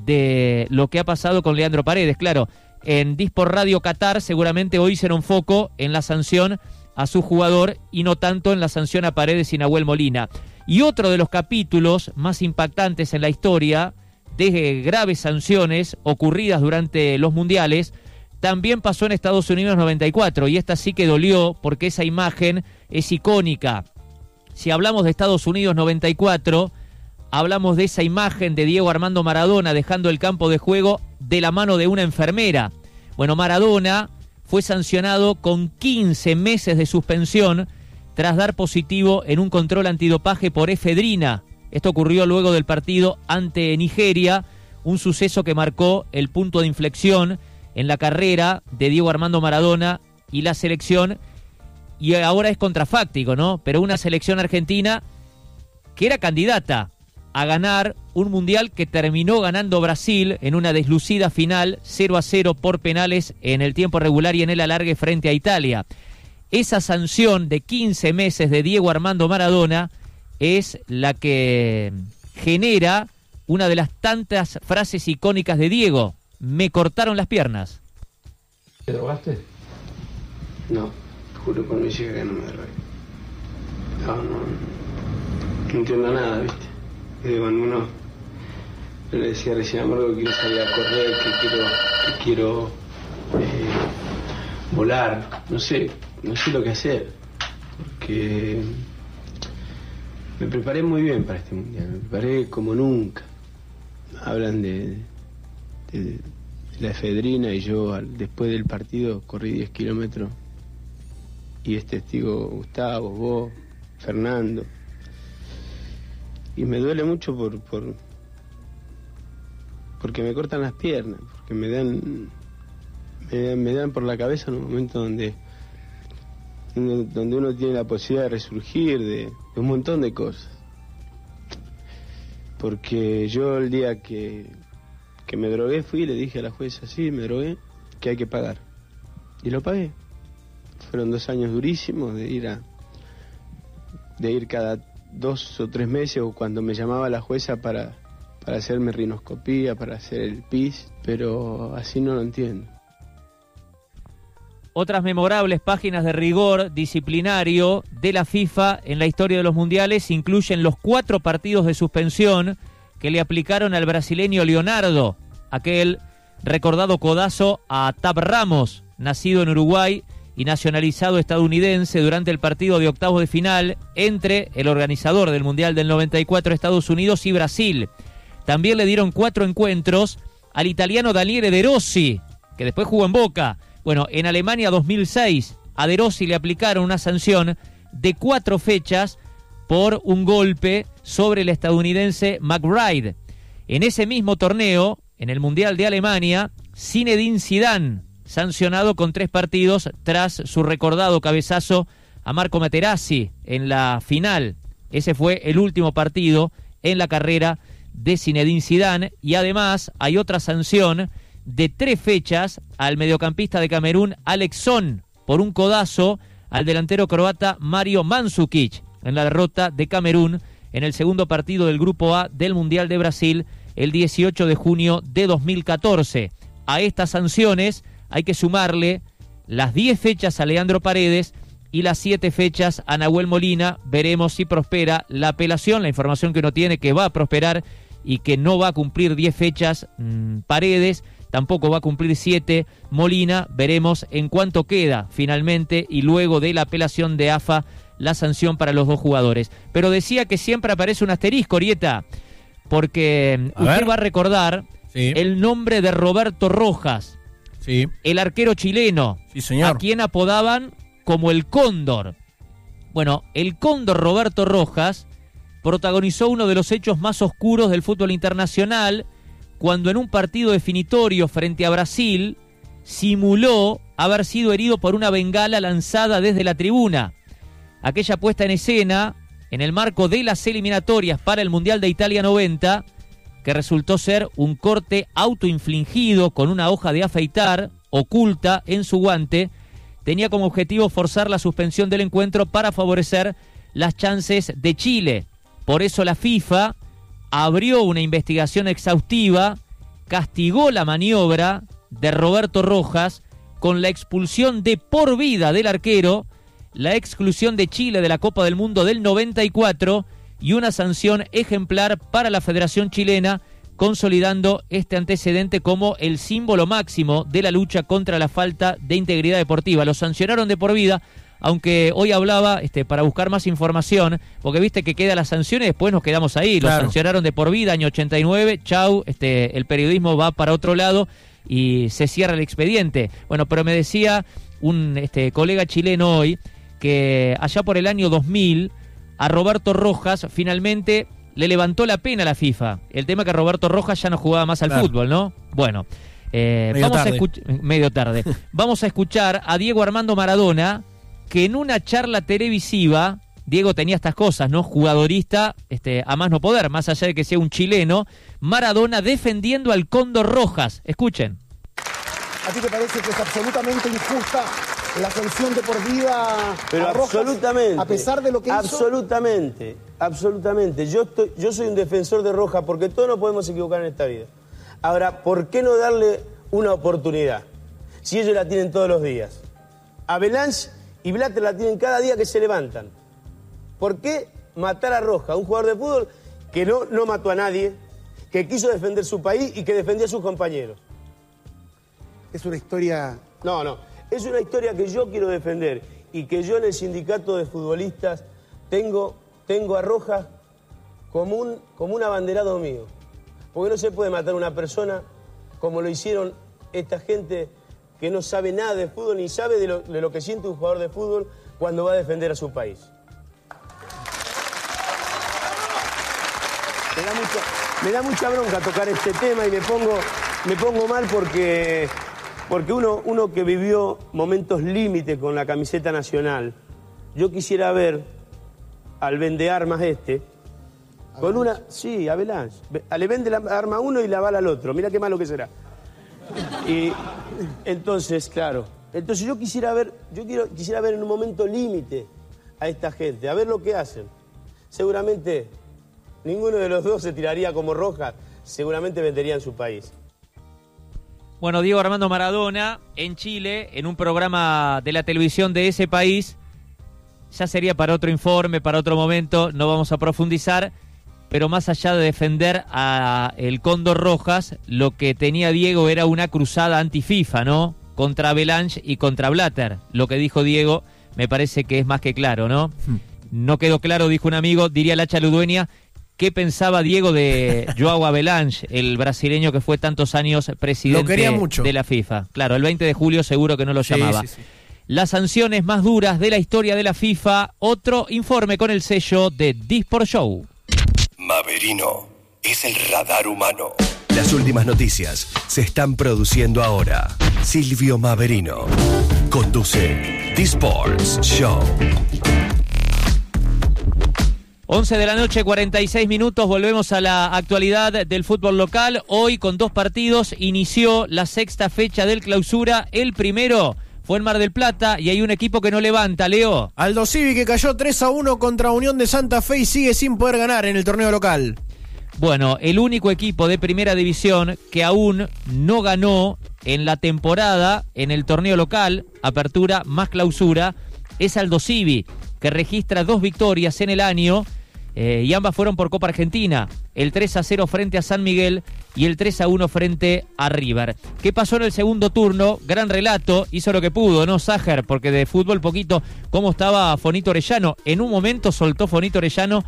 de lo que ha pasado con Leandro Paredes. Claro, en Dispor Radio Qatar seguramente hoy hicieron foco en la sanción a su jugador y no tanto en la sanción a Paredes y Nahuel Molina. Y otro de los capítulos más impactantes en la historia de graves sanciones ocurridas durante los mundiales también pasó en Estados Unidos noventa y cuatro, y esta sí que dolió porque esa imagen es icónica. Si hablamos de Estados Unidos noventa y cuatro, hablamos de esa imagen de Diego Armando Maradona dejando el campo de juego de la mano de una enfermera. Bueno, Maradona fue sancionado con quince meses de suspensión tras dar positivo en un control antidopaje por efedrina. Esto ocurrió luego del partido ante Nigeria, un suceso que marcó el punto de inflexión en la carrera de Diego Armando Maradona y la selección, y ahora es contrafáctico, ¿no? Pero una selección argentina que era candidata a ganar un mundial que terminó ganando Brasil en una deslucida final cero a cero por penales en el tiempo regular y en el alargue frente a Italia. Esa sanción de quince meses de Diego Armando Maradona es la que genera una de las tantas frases icónicas de Diego: me cortaron las piernas. ¿Te drogaste? No, juro por mis hijas que no me drogué. No, no, no entiendo nada, ¿viste? Y cuando uno, yo le decía recién a Marco que quiero salir a correr, que quiero, que quiero eh, volar, no sé, no sé lo que hacer, porque me preparé muy bien para este mundial, me preparé como nunca. Hablan de, de, de la efedrina y yo al, después del partido corrí diez kilómetros y es testigo Gustavo, vos, Fernando. Y me duele mucho por, por porque me cortan las piernas, porque me dan, me dan me dan por la cabeza en un momento donde donde uno tiene la posibilidad de resurgir de, de un montón de cosas. Porque yo el día que, que me drogué fui y le dije a la jueza, sí, me drogué, que hay que pagar. Y lo pagué. Fueron dos años durísimos de ir a de ir cada dos o tres meses o cuando me llamaba la jueza para, para hacerme rinoscopía, para hacer el P I S, pero así no lo entiendo. Otras memorables páginas de rigor disciplinario de la FIFA en la historia de los mundiales incluyen los cuatro partidos de suspensión que le aplicaron al brasileño Leonardo, aquel recordado codazo a Tab Ramos, nacido en Uruguay y nacionalizado estadounidense durante el partido de octavos de final entre el organizador del Mundial del noventa y cuatro, Estados Unidos, y Brasil. También le dieron cuatro encuentros al italiano Daniele De Rossi, que después jugó en Boca. Bueno, en Alemania dos mil seis, a De Rossi le aplicaron una sanción de cuatro fechas por un golpe sobre el estadounidense McBride. En ese mismo torneo, en el Mundial de Alemania, Zinedine Zidane, sancionado con tres partidos tras su recordado cabezazo a Marco Materazzi en la final. Ese fue el último partido en la carrera de Zinedine Zidane. Y además hay otra sanción de tres fechas al mediocampista de Camerún Alex Son por un codazo al delantero croata Mario Mandzukic en la derrota de Camerún en el segundo partido del Grupo A del Mundial de Brasil el dieciocho de junio de dos mil catorce. A estas sanciones hay que sumarle las diez fechas a Leandro Paredes y las siete fechas a Nahuel Molina. Veremos si prospera la apelación. La información que uno tiene que va a prosperar y que no va a cumplir diez fechas mmm, Paredes, tampoco va a cumplir siete Molina. Veremos en cuánto queda finalmente y luego de la apelación de A F A la sanción para los dos jugadores. Pero decía que siempre aparece un asterisco, Orieta, porque A usted ver. va a recordar Sí. el nombre de Roberto Rojas, Sí. el arquero chileno, Sí, señor. a quien apodaban como el Cóndor. Bueno, el Cóndor Roberto Rojas protagonizó uno de los hechos más oscuros del fútbol internacional cuando en un partido definitorio frente a Brasil simuló haber sido herido por una bengala lanzada desde la tribuna. Aquella puesta en escena en el marco de las eliminatorias para el Mundial de Italia noventa, que resultó ser un corte autoinfligido con una hoja de afeitar oculta en su guante, tenía como objetivo forzar la suspensión del encuentro para favorecer las chances de Chile. Por eso la FIFA abrió una investigación exhaustiva, castigó la maniobra de Roberto Rojas con la expulsión de por vida del arquero, la exclusión de Chile de la Copa del Mundo del noventa y cuatro y una sanción ejemplar para la Federación Chilena, consolidando este antecedente como el símbolo máximo de la lucha contra la falta de integridad deportiva. Lo sancionaron de por vida, aunque hoy hablaba este, para buscar más información, porque viste que queda la sanción y después nos quedamos ahí. Lo Claro. sancionaron de por vida, año ochenta y nueve, chau, este, el periodismo va para otro lado y se cierra el expediente. Bueno, pero me decía un este, colega chileno hoy que allá por el año dos mil a Roberto Rojas finalmente le levantó la pena a la FIFA. El tema que Roberto Rojas ya no jugaba más al Claro. fútbol, ¿no? Bueno, eh, Medio vamos tarde. a escuchar medio tarde. Vamos a escuchar a Diego Armando Maradona, que en una charla televisiva, Diego tenía estas cosas, ¿no? Jugadorista, este, a más no poder, más allá de que sea un chileno, Maradona defendiendo al Cóndor Rojas. Escuchen. ¿A ti te parece que es absolutamente injusta la sanción de por vida Pero a Rojas, absolutamente. a pesar de lo que hizo? Absolutamente, absolutamente. Yo, estoy, yo soy un defensor de Rojas porque todos nos podemos equivocar en esta vida. Ahora, ¿por qué no darle una oportunidad? Si ellos la tienen todos los días. Avalanche y Blatter la tienen cada día que se levantan. ¿Por qué matar a Rojas, un jugador de fútbol que no, no mató a nadie, que quiso defender su país y que defendía a sus compañeros? Es una historia... No, no. Es una historia que yo quiero defender y que yo en el sindicato de futbolistas tengo, tengo a Rojas como un, como un abanderado mío. Porque no se puede matar a una persona como lo hicieron esta gente que no sabe nada de fútbol ni sabe de lo, de lo que siente un jugador de fútbol cuando va a defender a su país. Me da mucha, me da mucha bronca tocar este tema y me pongo, me pongo mal porque... Porque uno, uno que vivió momentos límites con la camiseta nacional, yo quisiera ver al vende armas este, con una... Sí, Avalanche. Le vende la arma a uno y la bala al otro. Mira qué malo que será. Y entonces, claro. Entonces yo quisiera ver, yo quiero, quisiera ver en un momento límite a esta gente, a ver lo que hacen. Seguramente ninguno de los dos se tiraría como Rojas, seguramente vendería en su país. Bueno, Diego Armando Maradona en Chile, en un programa de la televisión de ese país, ya sería para otro informe, para otro momento, no vamos a profundizar, pero más allá de defender a el Cóndor Rojas, lo que tenía Diego era una cruzada anti-FIFA, ¿no? Contra Avalanche y contra Blatter. Lo que dijo Diego me parece que es más que claro, ¿no? Hmm. No quedó claro, dijo un amigo, diría Lacha Ludueña, ¿qué pensaba Diego de Joao Avalanche, el brasileño que fue tantos años presidente Lo quería mucho. de la FIFA? Claro, el veinte de julio seguro que no lo Sí, llamaba. sí, sí. Las sanciones más duras de la historia de la FIFA, otro informe con el sello de Disport Show. Maverino es el radar humano. Las últimas noticias se están produciendo ahora. Silvio Maverino conduce Disports Show. once de la noche, cuarenta y seis minutos, volvemos a la actualidad del fútbol local. Hoy con dos partidos inició la sexta fecha del clausura. El primero fue en Mar del Plata y hay un equipo que no levanta, Leo. Aldo Civi que cayó tres a uno contra Unión de Santa Fe y sigue sin poder ganar en el torneo local. Bueno, el único equipo de primera división que aún no ganó en la temporada en el torneo local, apertura más clausura, es Aldo Civi, que registra dos victorias en el año. Eh, y ambas fueron por Copa Argentina, el tres a cero frente a San Miguel y el tres a uno frente a River. ¿Qué pasó en el segundo turno? Gran relato, hizo lo que pudo, ¿no, Sájer? Porque de fútbol poquito, ¿cómo estaba Fonito Orellano? En un momento soltó Fonito Orellano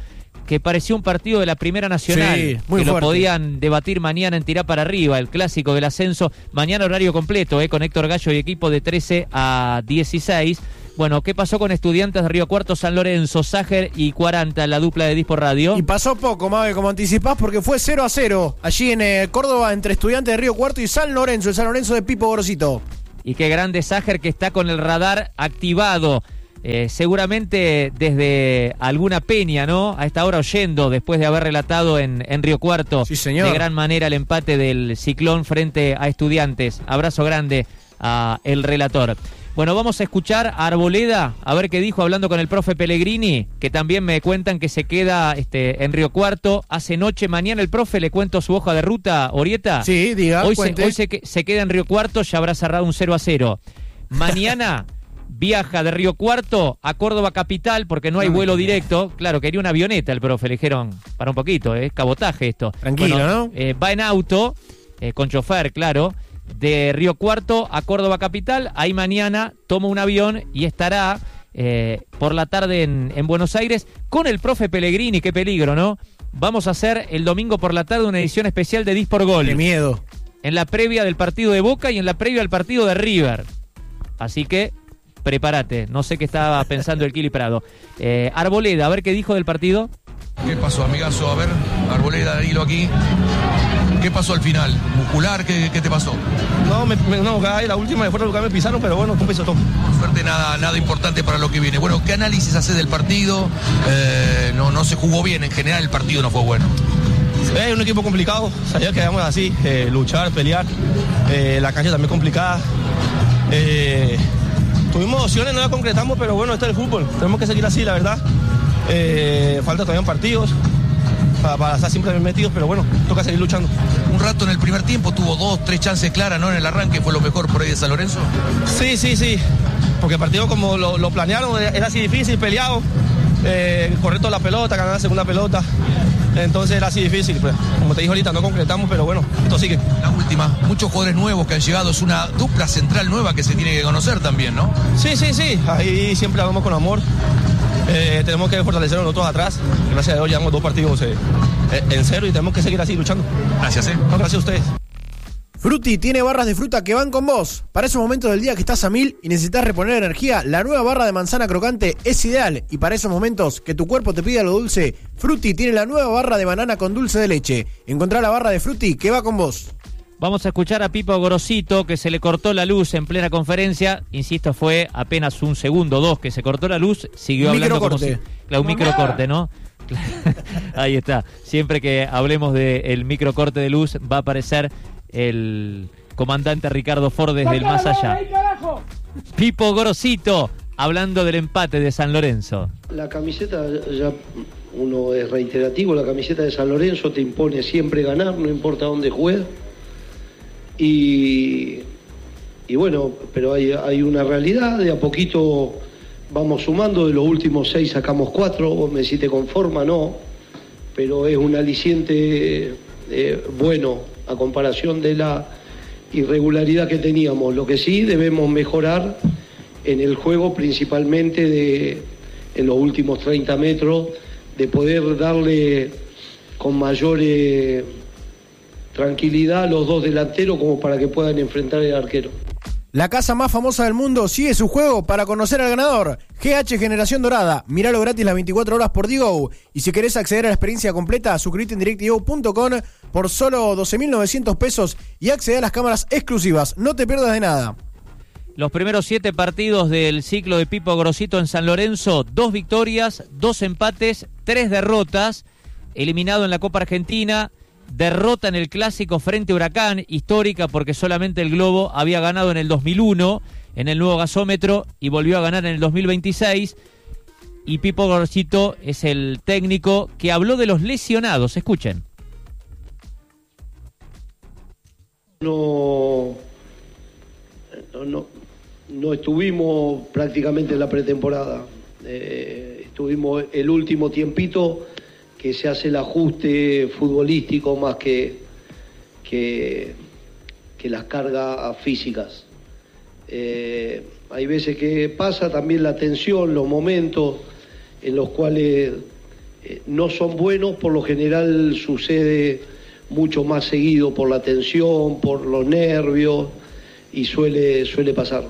que pareció un partido de la Primera Nacional, Sí, muy que fuerte. lo podían debatir mañana en Tirá para Arriba, el clásico del ascenso. Mañana horario completo, eh, con Héctor Gallo y equipo de trece a dieciséis. Bueno, ¿qué pasó con Estudiantes de Río Cuarto, San Lorenzo, Ságer y cuarenta, la dupla de Dispor Radio? Y pasó poco, Mabe, como anticipás, porque fue cero a cero allí en eh, Córdoba entre Estudiantes de Río Cuarto y San Lorenzo, el San Lorenzo de Pipo Gorosito. Y qué grande Ságer, que está con el radar activado. Eh, seguramente desde alguna peña, ¿no? A esta hora oyendo, después de haber relatado en, en Río Cuarto. Sí, señor. De gran manera el empate del Ciclón frente a Estudiantes. Abrazo grande a el relator. Bueno, vamos a escuchar a Arboleda, a ver qué dijo hablando con el profe Pellegrini, que también me cuentan que se queda este, en Río Cuarto. Hace noche, mañana el profe, le cuento su hoja de ruta, Orieta. Sí, diga, Hoy, se, cuente. hoy se, que- se queda en Río Cuarto, ya habrá cerrado un cero a cero. Mañana viaja de Río Cuarto a Córdoba capital, porque no hay vuelo directo. Claro, quería una avioneta el profe, le dijeron, para un poquito, es cabotaje esto. Tranquilo, ¿no? eh, va en auto, eh, con chofer, claro, de Río Cuarto a Córdoba capital. Ahí mañana toma un avión y estará eh, por la tarde en, en Buenos Aires con el profe Pellegrini. Qué peligro, ¿no? Vamos a hacer el domingo por la tarde una edición especial de Dispor Gol. Qué miedo. En la previa del partido de Boca y en la previa del partido de River. Así que prepárate, no sé qué estaba pensando el Kili Prado. Eh, Arboleda, a ver qué dijo del partido. ¿Qué pasó, amigazo? A ver, Arboleda, hilo aquí. ¿Qué pasó al final? ¿Muscular? ¿Qué, qué te pasó? No, me, me, no, ahí la última de fuera lugar me pisaron, pero bueno, un pisotón. Por suerte nada, nada importante para lo que viene. Bueno, ¿qué análisis hace del partido? Eh, no, no se jugó bien, en general el partido no fue bueno. Es un equipo complicado, sabía que íbamos así, eh, luchar, pelear, eh, la cancha también complicada. Eh, tuvimos opciones, no las concretamos, pero bueno, este es el fútbol, tenemos que seguir así, la verdad. Eh, falta todavía partidos para, para estar siempre bien metidos, pero bueno, toca seguir luchando. Un rato en el primer tiempo tuvo dos, tres chances claras, ¿no? En el arranque fue lo mejor por ahí de San Lorenzo. Sí, sí, sí, porque el partido como lo, lo planearon era así difícil, peleado, eh, correr toda la pelota, ganar la segunda pelota. Entonces era así difícil, pues. Como te dije ahorita, no concretamos, pero bueno, esto sigue. La última, muchos jugadores nuevos que han llegado, es una dupla central nueva que se tiene que conocer también, ¿no? Sí, sí, sí, ahí siempre hablamos con amor. Eh, tenemos que fortalecernos nosotros atrás. Gracias a Dios llevamos dos partidos eh, en cero y tenemos que seguir así luchando. Gracias, eh. No, gracias a ustedes. Frutti tiene barras de fruta que van con vos. Para esos momentos del día que estás a mil y necesitas reponer energía, la nueva barra de manzana crocante es ideal. Y para esos momentos que tu cuerpo te pida lo dulce, Frutti tiene la nueva barra de banana con dulce de leche. Encontrá la barra de Frutti que va con vos. Vamos a escuchar a Pipo Gorosito, que se le cortó la luz en plena conferencia. Insisto, fue apenas un segundo, dos, que se cortó la luz. Siguió Un hablando como microcorte. si... Claro, un microcorte, ¿no? Ahí está. Siempre que hablemos del microcorte de luz va a aparecer el comandante Ricardo Ford desde el más allá. Pipo Gorosito, hablando del empate de San Lorenzo. La camiseta, ya uno es reiterativo, la camiseta de San Lorenzo te impone siempre ganar, no importa dónde juegues. Y, y bueno, pero hay, hay una realidad, de a poquito vamos sumando, de los últimos seis sacamos cuatro, vos me decís te conforma, no, pero es un aliciente eh, bueno a comparación de la irregularidad que teníamos. Lo que sí debemos mejorar en el juego, principalmente de, en los últimos treinta metros, de poder darle con mayor eh, tranquilidad a los dos delanteros como para que puedan enfrentar al arquero. La casa más famosa del mundo sigue su juego para conocer al ganador. G H Generación Dorada. Míralo gratis las veinticuatro horas por Digo. Y si querés acceder a la experiencia completa, suscríbete en directivo punto com por solo doce mil novecientos pesos y acceder a las cámaras exclusivas. No te pierdas de nada. Los primeros siete partidos del ciclo de Pipo Gorosito en San Lorenzo, dos victorias, dos empates, tres derrotas. Eliminado en la Copa Argentina, derrota en el Clásico frente a Huracán, histórica porque solamente el Globo había ganado en el dos mil uno en el nuevo gasómetro y volvió a ganar en el dos mil veintiséis. Y Pipo Gorosito es el técnico que habló de los lesionados. Escuchen. No, no, no, no estuvimos prácticamente en la pretemporada. Eh, estuvimos el último tiempito que se hace el ajuste futbolístico más que, que, que las cargas físicas. Eh, hay veces que pasa también la tensión, los momentos en los cuales eh, no son buenos, por lo general sucede mucho más seguido por la tensión, por los nervios, y suele, suele pasar.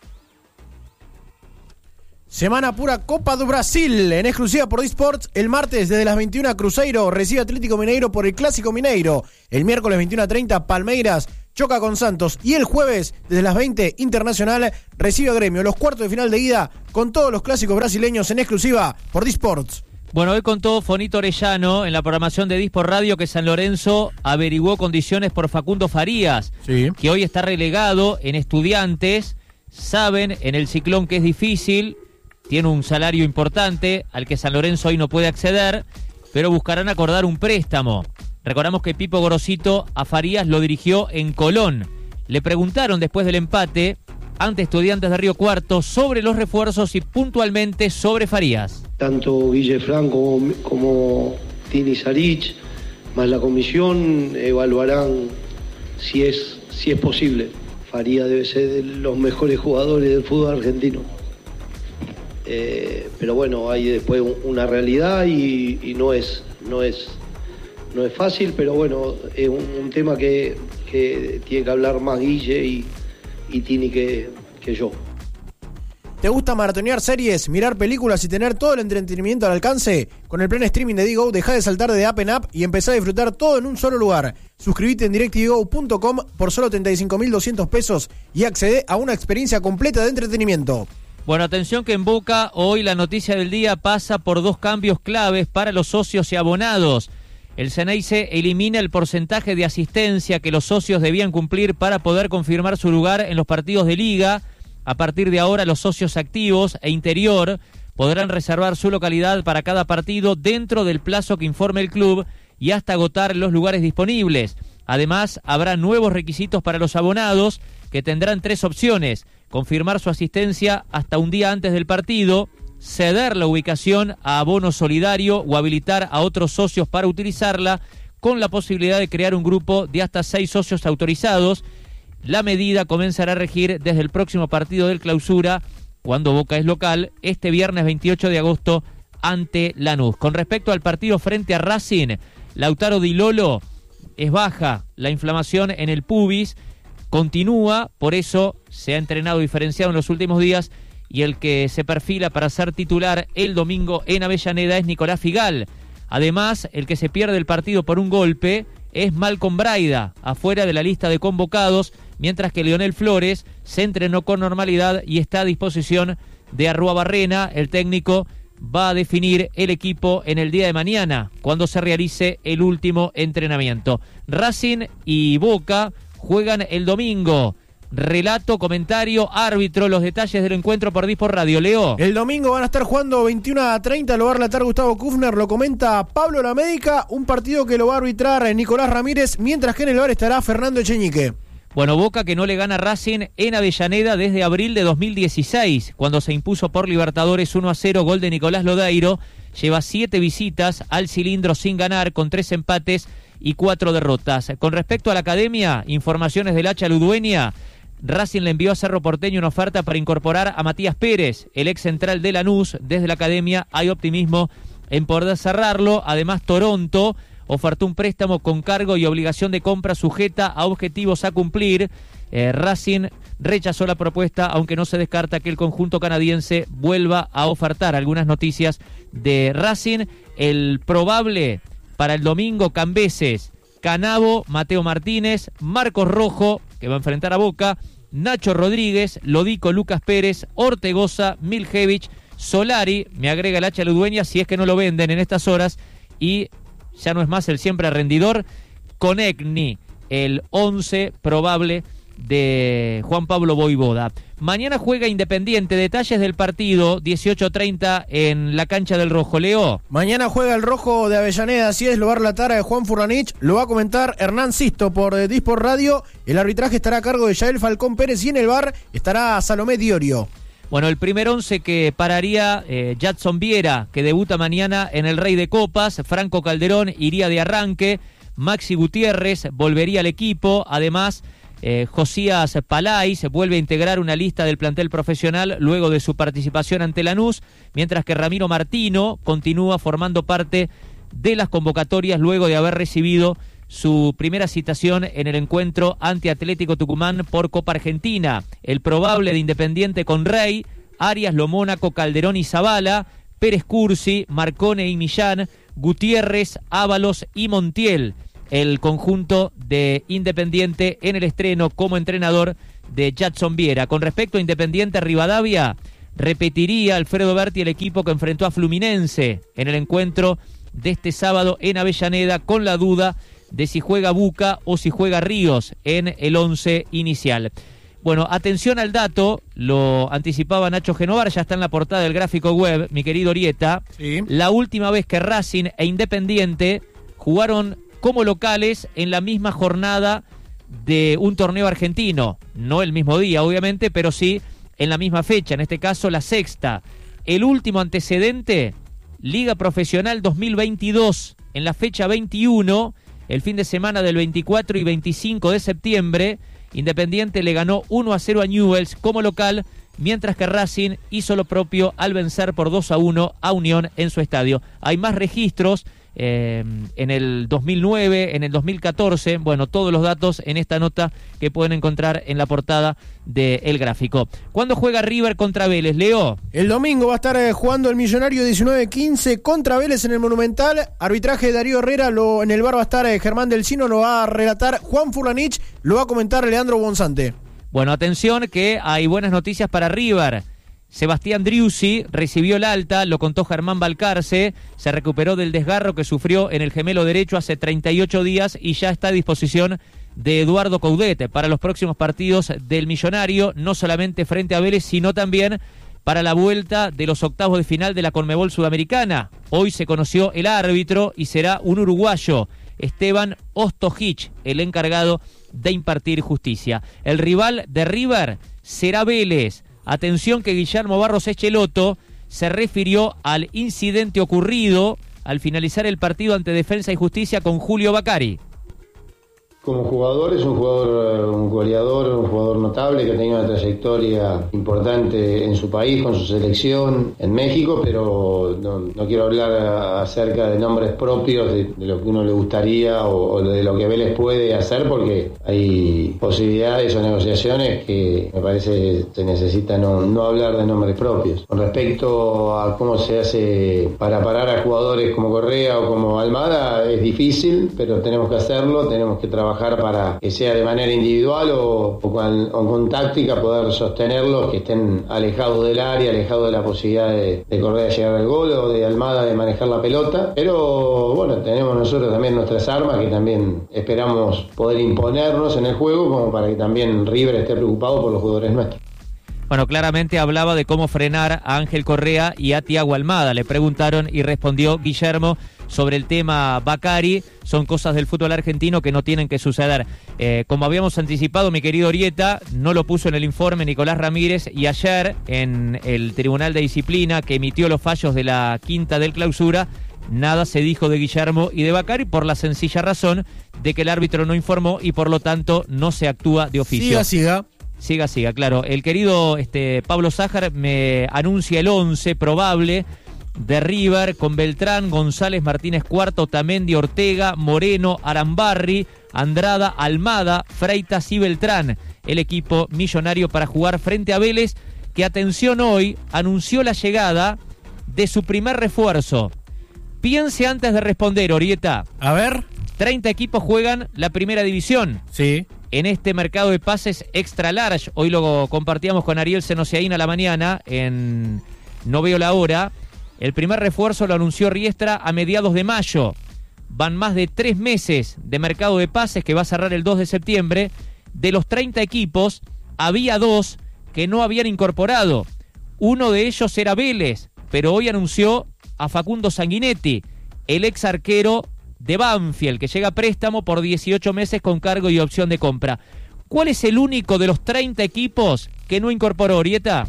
Semana pura Copa do Brasil, en exclusiva por Disports. El martes desde las veintiuna Cruzeiro recibe Atlético Mineiro por el Clásico Mineiro. El miércoles veintiuna treinta Palmeiras choca con Santos. Y el jueves desde las veinte Internacional recibe a Gremio. Los cuartos de final de ida con todos los clásicos brasileños en exclusiva por Disports. Bueno, hoy contó Fonito Orellano en la programación de Disport Radio que San Lorenzo averiguó condiciones por Facundo Farías, sí, que hoy está relegado en Estudiantes. Saben en el Ciclón que es difícil, tiene un salario importante al que San Lorenzo hoy no puede acceder, pero buscarán acordar un préstamo. Recordamos que Pipo Gorosito a Farías lo dirigió en Colón. Le preguntaron después del empate ante Estudiantes de Río Cuarto sobre los refuerzos y puntualmente sobre Farías. Tanto Guille Fran como, como Tini Sarich, más la comisión, evaluarán si es, si es posible. Farías debe ser de los mejores jugadores del fútbol argentino. Eh, pero bueno, hay después una realidad y, y no es no es no es fácil, pero bueno, es un, un tema que, que tiene que hablar más Guille y, y Tini que, que yo. ¿Te gusta maratonear series, mirar películas y tener todo el entretenimiento al alcance? Con el plan streaming de Digo, deja de saltar de app en app y empezá a disfrutar todo en un solo lugar. Suscríbete en directdigo punto com por solo treinta y cinco mil doscientos pesos y accede a una experiencia completa de entretenimiento. Bueno, atención que en Boca hoy la noticia del día pasa por dos cambios claves para los socios y abonados. El Ceneice elimina el porcentaje de asistencia que los socios debían cumplir para poder confirmar su lugar en los partidos de liga. A partir de ahora, los socios activos e interior podrán reservar su localidad para cada partido dentro del plazo que informe el club y hasta agotar los lugares disponibles. Además, habrá nuevos requisitos para los abonados que tendrán tres opciones: confirmar su asistencia hasta un día antes del partido, ceder la ubicación a abono solidario o habilitar a otros socios para utilizarla, con la posibilidad de crear un grupo de hasta seis socios autorizados. La medida comenzará a regir desde el próximo partido del Clausura, cuando Boca es local, este viernes veintiocho de agosto ante Lanús. Con respecto al partido frente a Racing, Lautaro Di Lolo es baja, la inflamación en el pubis continúa, por eso se ha entrenado diferenciado en los últimos días y el que se perfila para ser titular el domingo en Avellaneda es Nicolás Figal. Además, el que se pierde el partido por un golpe es Malcom Braida, afuera de la lista de convocados, mientras que Leonel Flores se entrenó con normalidad y está a disposición de Arrúa-Barrena. El técnico va a definir el equipo en el día de mañana, cuando se realice el último entrenamiento. Racing y Boca juegan el domingo. Relato, comentario, árbitro, los detalles del encuentro por Disport Radio. Leo. El domingo van a estar jugando veintiuno a treinta, lo va a relatar Gustavo Kufner, lo comenta Pablo La Médica, un partido que lo va a arbitrar Nicolás Ramírez, mientras que en el bar estará Fernando Echeñique. Bueno, Boca que no le gana a Racing en Avellaneda desde abril de dos mil dieciséis, cuando se impuso por Libertadores uno a cero, gol de Nicolás Lodeiro. Lleva siete visitas al cilindro sin ganar, con tres empates y cuatro derrotas. Con respecto a la academia, informaciones del Hacha Ludueña. Racing le envió a Cerro Porteño una oferta para incorporar a Matías Pérez, el ex central de Lanús. Desde la academia hay optimismo en poder cerrarlo. Además, Toronto ofertó un préstamo con cargo y obligación de compra sujeta a objetivos a cumplir. Eh, Racing rechazó la propuesta, aunque no se descarta que el conjunto canadiense vuelva a ofertar. Algunas noticias de Racing. El probable para el domingo: Cambeses, Canavo, Mateo Martínez, Marcos Rojo, que va a enfrentar a Boca, Nacho Rodríguez, Lodico, Lucas Pérez, Ortegoza, Miljevich, Solari, me agrega el Hacha Ludueña si es que no lo venden en estas horas, y ya no es más el siempre rendidor, Conegni, el once probable de Juan Pablo Voivoda. Mañana juega Independiente, detalles del partido, dieciocho treinta en la cancha del Rojo. Leo. Mañana juega el Rojo de Avellaneda, así es, lo va a relatar a Juan Furranich, lo va a comentar Hernán Sisto por eh, Disport Radio. El arbitraje estará a cargo de Yael Falcón Pérez y en el V A R estará Salomé Diorio. Bueno, el primer once que pararía eh, Jadson Viera, que debuta mañana en el Rey de Copas. Franco Calderón iría de arranque, Maxi Gutiérrez volvería al equipo, además Eh, Josías Palay se vuelve a integrar una lista del plantel profesional luego de su participación ante Lanús, mientras que Ramiro Martino continúa formando parte de las convocatorias luego de haber recibido su primera citación en el encuentro ante Atlético Tucumán por Copa Argentina. El probable de Independiente con Rey, Arias, Lomónaco, Calderón y Zavala, Pérez Cursi, Marcone y Millán, Gutiérrez, Ábalos y Montiel. El conjunto de Independiente en el estreno como entrenador de Jadson Viera. Con respecto a Independiente Rivadavia, repetiría Alfredo Berti el equipo que enfrentó a Fluminense en el encuentro de este sábado en Avellaneda, con la duda de si juega Buca o si juega Ríos en el once inicial. Bueno, atención al dato, lo anticipaba Nacho Genovar, ya está en la portada del gráfico web, mi querido Orieta. Sí. La última vez que Racing e Independiente jugaron como locales en la misma jornada de un torneo argentino. No el mismo día, obviamente, pero sí en la misma fecha, en este caso la sexta. El último antecedente, Liga Profesional dos mil veintidós, en la fecha veintiuno, el fin de semana del veinticuatro y veinticinco de septiembre, Independiente le ganó uno a cero a Newell's como local, mientras que Racing hizo lo propio al vencer por dos a uno a Unión en su estadio. Hay más registros. Eh, en el dos mil nueve, en el dos mil catorce, bueno, todos los datos en esta nota que pueden encontrar en la portada del gráfico. ¿Cuándo juega River contra Vélez, Leo? El domingo va a estar eh, jugando el Millonario diecinueve quince contra Vélez en el Monumental. Arbitraje de Darío Herrera, lo, en el bar va a estar eh, Germán Delcino, lo va a relatar Juan Furlanich, lo va a comentar Leandro Bonzante. Bueno, atención que hay buenas noticias para River. Sebastián Driussi recibió el alta, lo contó Germán Balcarce, se recuperó del desgarro que sufrió en el gemelo derecho hace treinta y ocho días y ya está a disposición de Eduardo Coudet para los próximos partidos del Millonario, no solamente frente a Vélez, sino también para la vuelta de los octavos de final de la Conmebol Sudamericana. Hoy se conoció el árbitro y será un uruguayo, Esteban Ostojic, el encargado de impartir justicia. El rival de River será Vélez. Atención que Guillermo Barros Echeloto se refirió al incidente ocurrido al finalizar el partido ante Defensa y Justicia con Julio Bacari. Como jugador es un jugador, un goleador, un jugador notable que ha tenido una trayectoria importante en su país, con su selección en México, pero no, no quiero hablar acerca de nombres propios de, de lo que uno le gustaría o, o de lo que Vélez puede hacer, porque hay posibilidades o negociaciones que me parece se necesita no, no hablar de nombres propios. Con respecto a cómo se hace para parar a jugadores como Correa o como Almada, es difícil, pero tenemos que hacerlo, tenemos que trabajar para que sea de manera individual o, o, con, o con táctica poder sostenerlos, que estén alejados del área, alejados de la posibilidad de, de Correa llegar al gol o de Almada de manejar la pelota. Pero bueno, tenemos nosotros también nuestras armas que también esperamos poder imponernos en el juego, como para que también River esté preocupado por los jugadores nuestros. Bueno, claramente hablaba de cómo frenar a Ángel Correa y a Thiago Almada. Le preguntaron y respondió Guillermo sobre el tema Bacari. Son cosas del fútbol argentino que no tienen que suceder. Eh, como habíamos anticipado, mi querido Orieta, no lo puso en el informe Nicolás Ramírez, y ayer en el Tribunal de Disciplina que emitió los fallos de la quinta del clausura, nada se dijo de Guillermo y de Bacari por la sencilla razón de que el árbitro no informó y por lo tanto no se actúa de oficio. Siga, siga. Siga, siga, claro. El querido este, Pablo Sájar me anuncia el once probable de River con Beltrán, González, Martínez Cuarto, Tamendi, Ortega, Moreno, Arambarri, Andrada, Almada, Freitas y Beltrán. El equipo millonario para jugar frente a Vélez, que, atención, hoy anunció la llegada de su primer refuerzo. Piense antes de responder, Orieta. A ver. treinta equipos juegan la primera división. Sí. En este mercado de pases extra large, hoy lo compartíamos con Ariel Senosiaín a la mañana en No Veo la Hora. El primer refuerzo lo anunció Riestra a mediados de mayo. Van más de tres meses de mercado de pases que va a cerrar el dos de septiembre. De los treinta equipos, había dos que no habían incorporado. Uno de ellos era Vélez, pero hoy anunció a Facundo Sanguinetti, el ex arquero de Banfield, que llega a préstamo por dieciocho meses con cargo y opción de compra. ¿Cuál es el único de los treinta equipos que no incorporó, Orieta?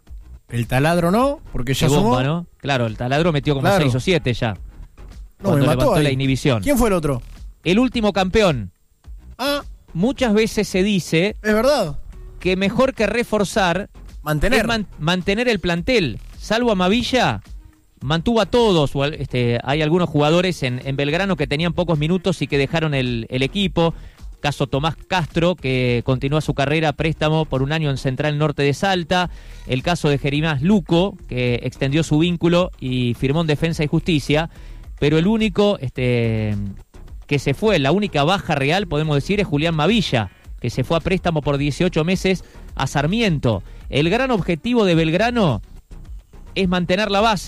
El Taladro no, porque ya bomba, sumó. ¿no? Claro, el Taladro metió como Claro. seis o siete ya. No, cuando me mató levantó ahí. la inhibición. ¿Quién fue el otro? El último campeón. Ah, muchas veces se dice... Es verdad. Que mejor que reforzar... Mantener. Es man, mantener el plantel. Salvo a Mavilla, mantuvo a todos. O, este, hay algunos jugadores en, en Belgrano que tenían pocos minutos y que dejaron el, el equipo. Caso Tomás Castro, que continúa su carrera a préstamo por un año en Central Norte de Salta. El caso de Jeremías Luco, que extendió su vínculo y firmó en Defensa y Justicia. Pero el único este, que se fue, la única baja real, podemos decir, es Julián Mavilla, que se fue a préstamo por dieciocho meses a Sarmiento. El gran objetivo de Belgrano es mantener la base.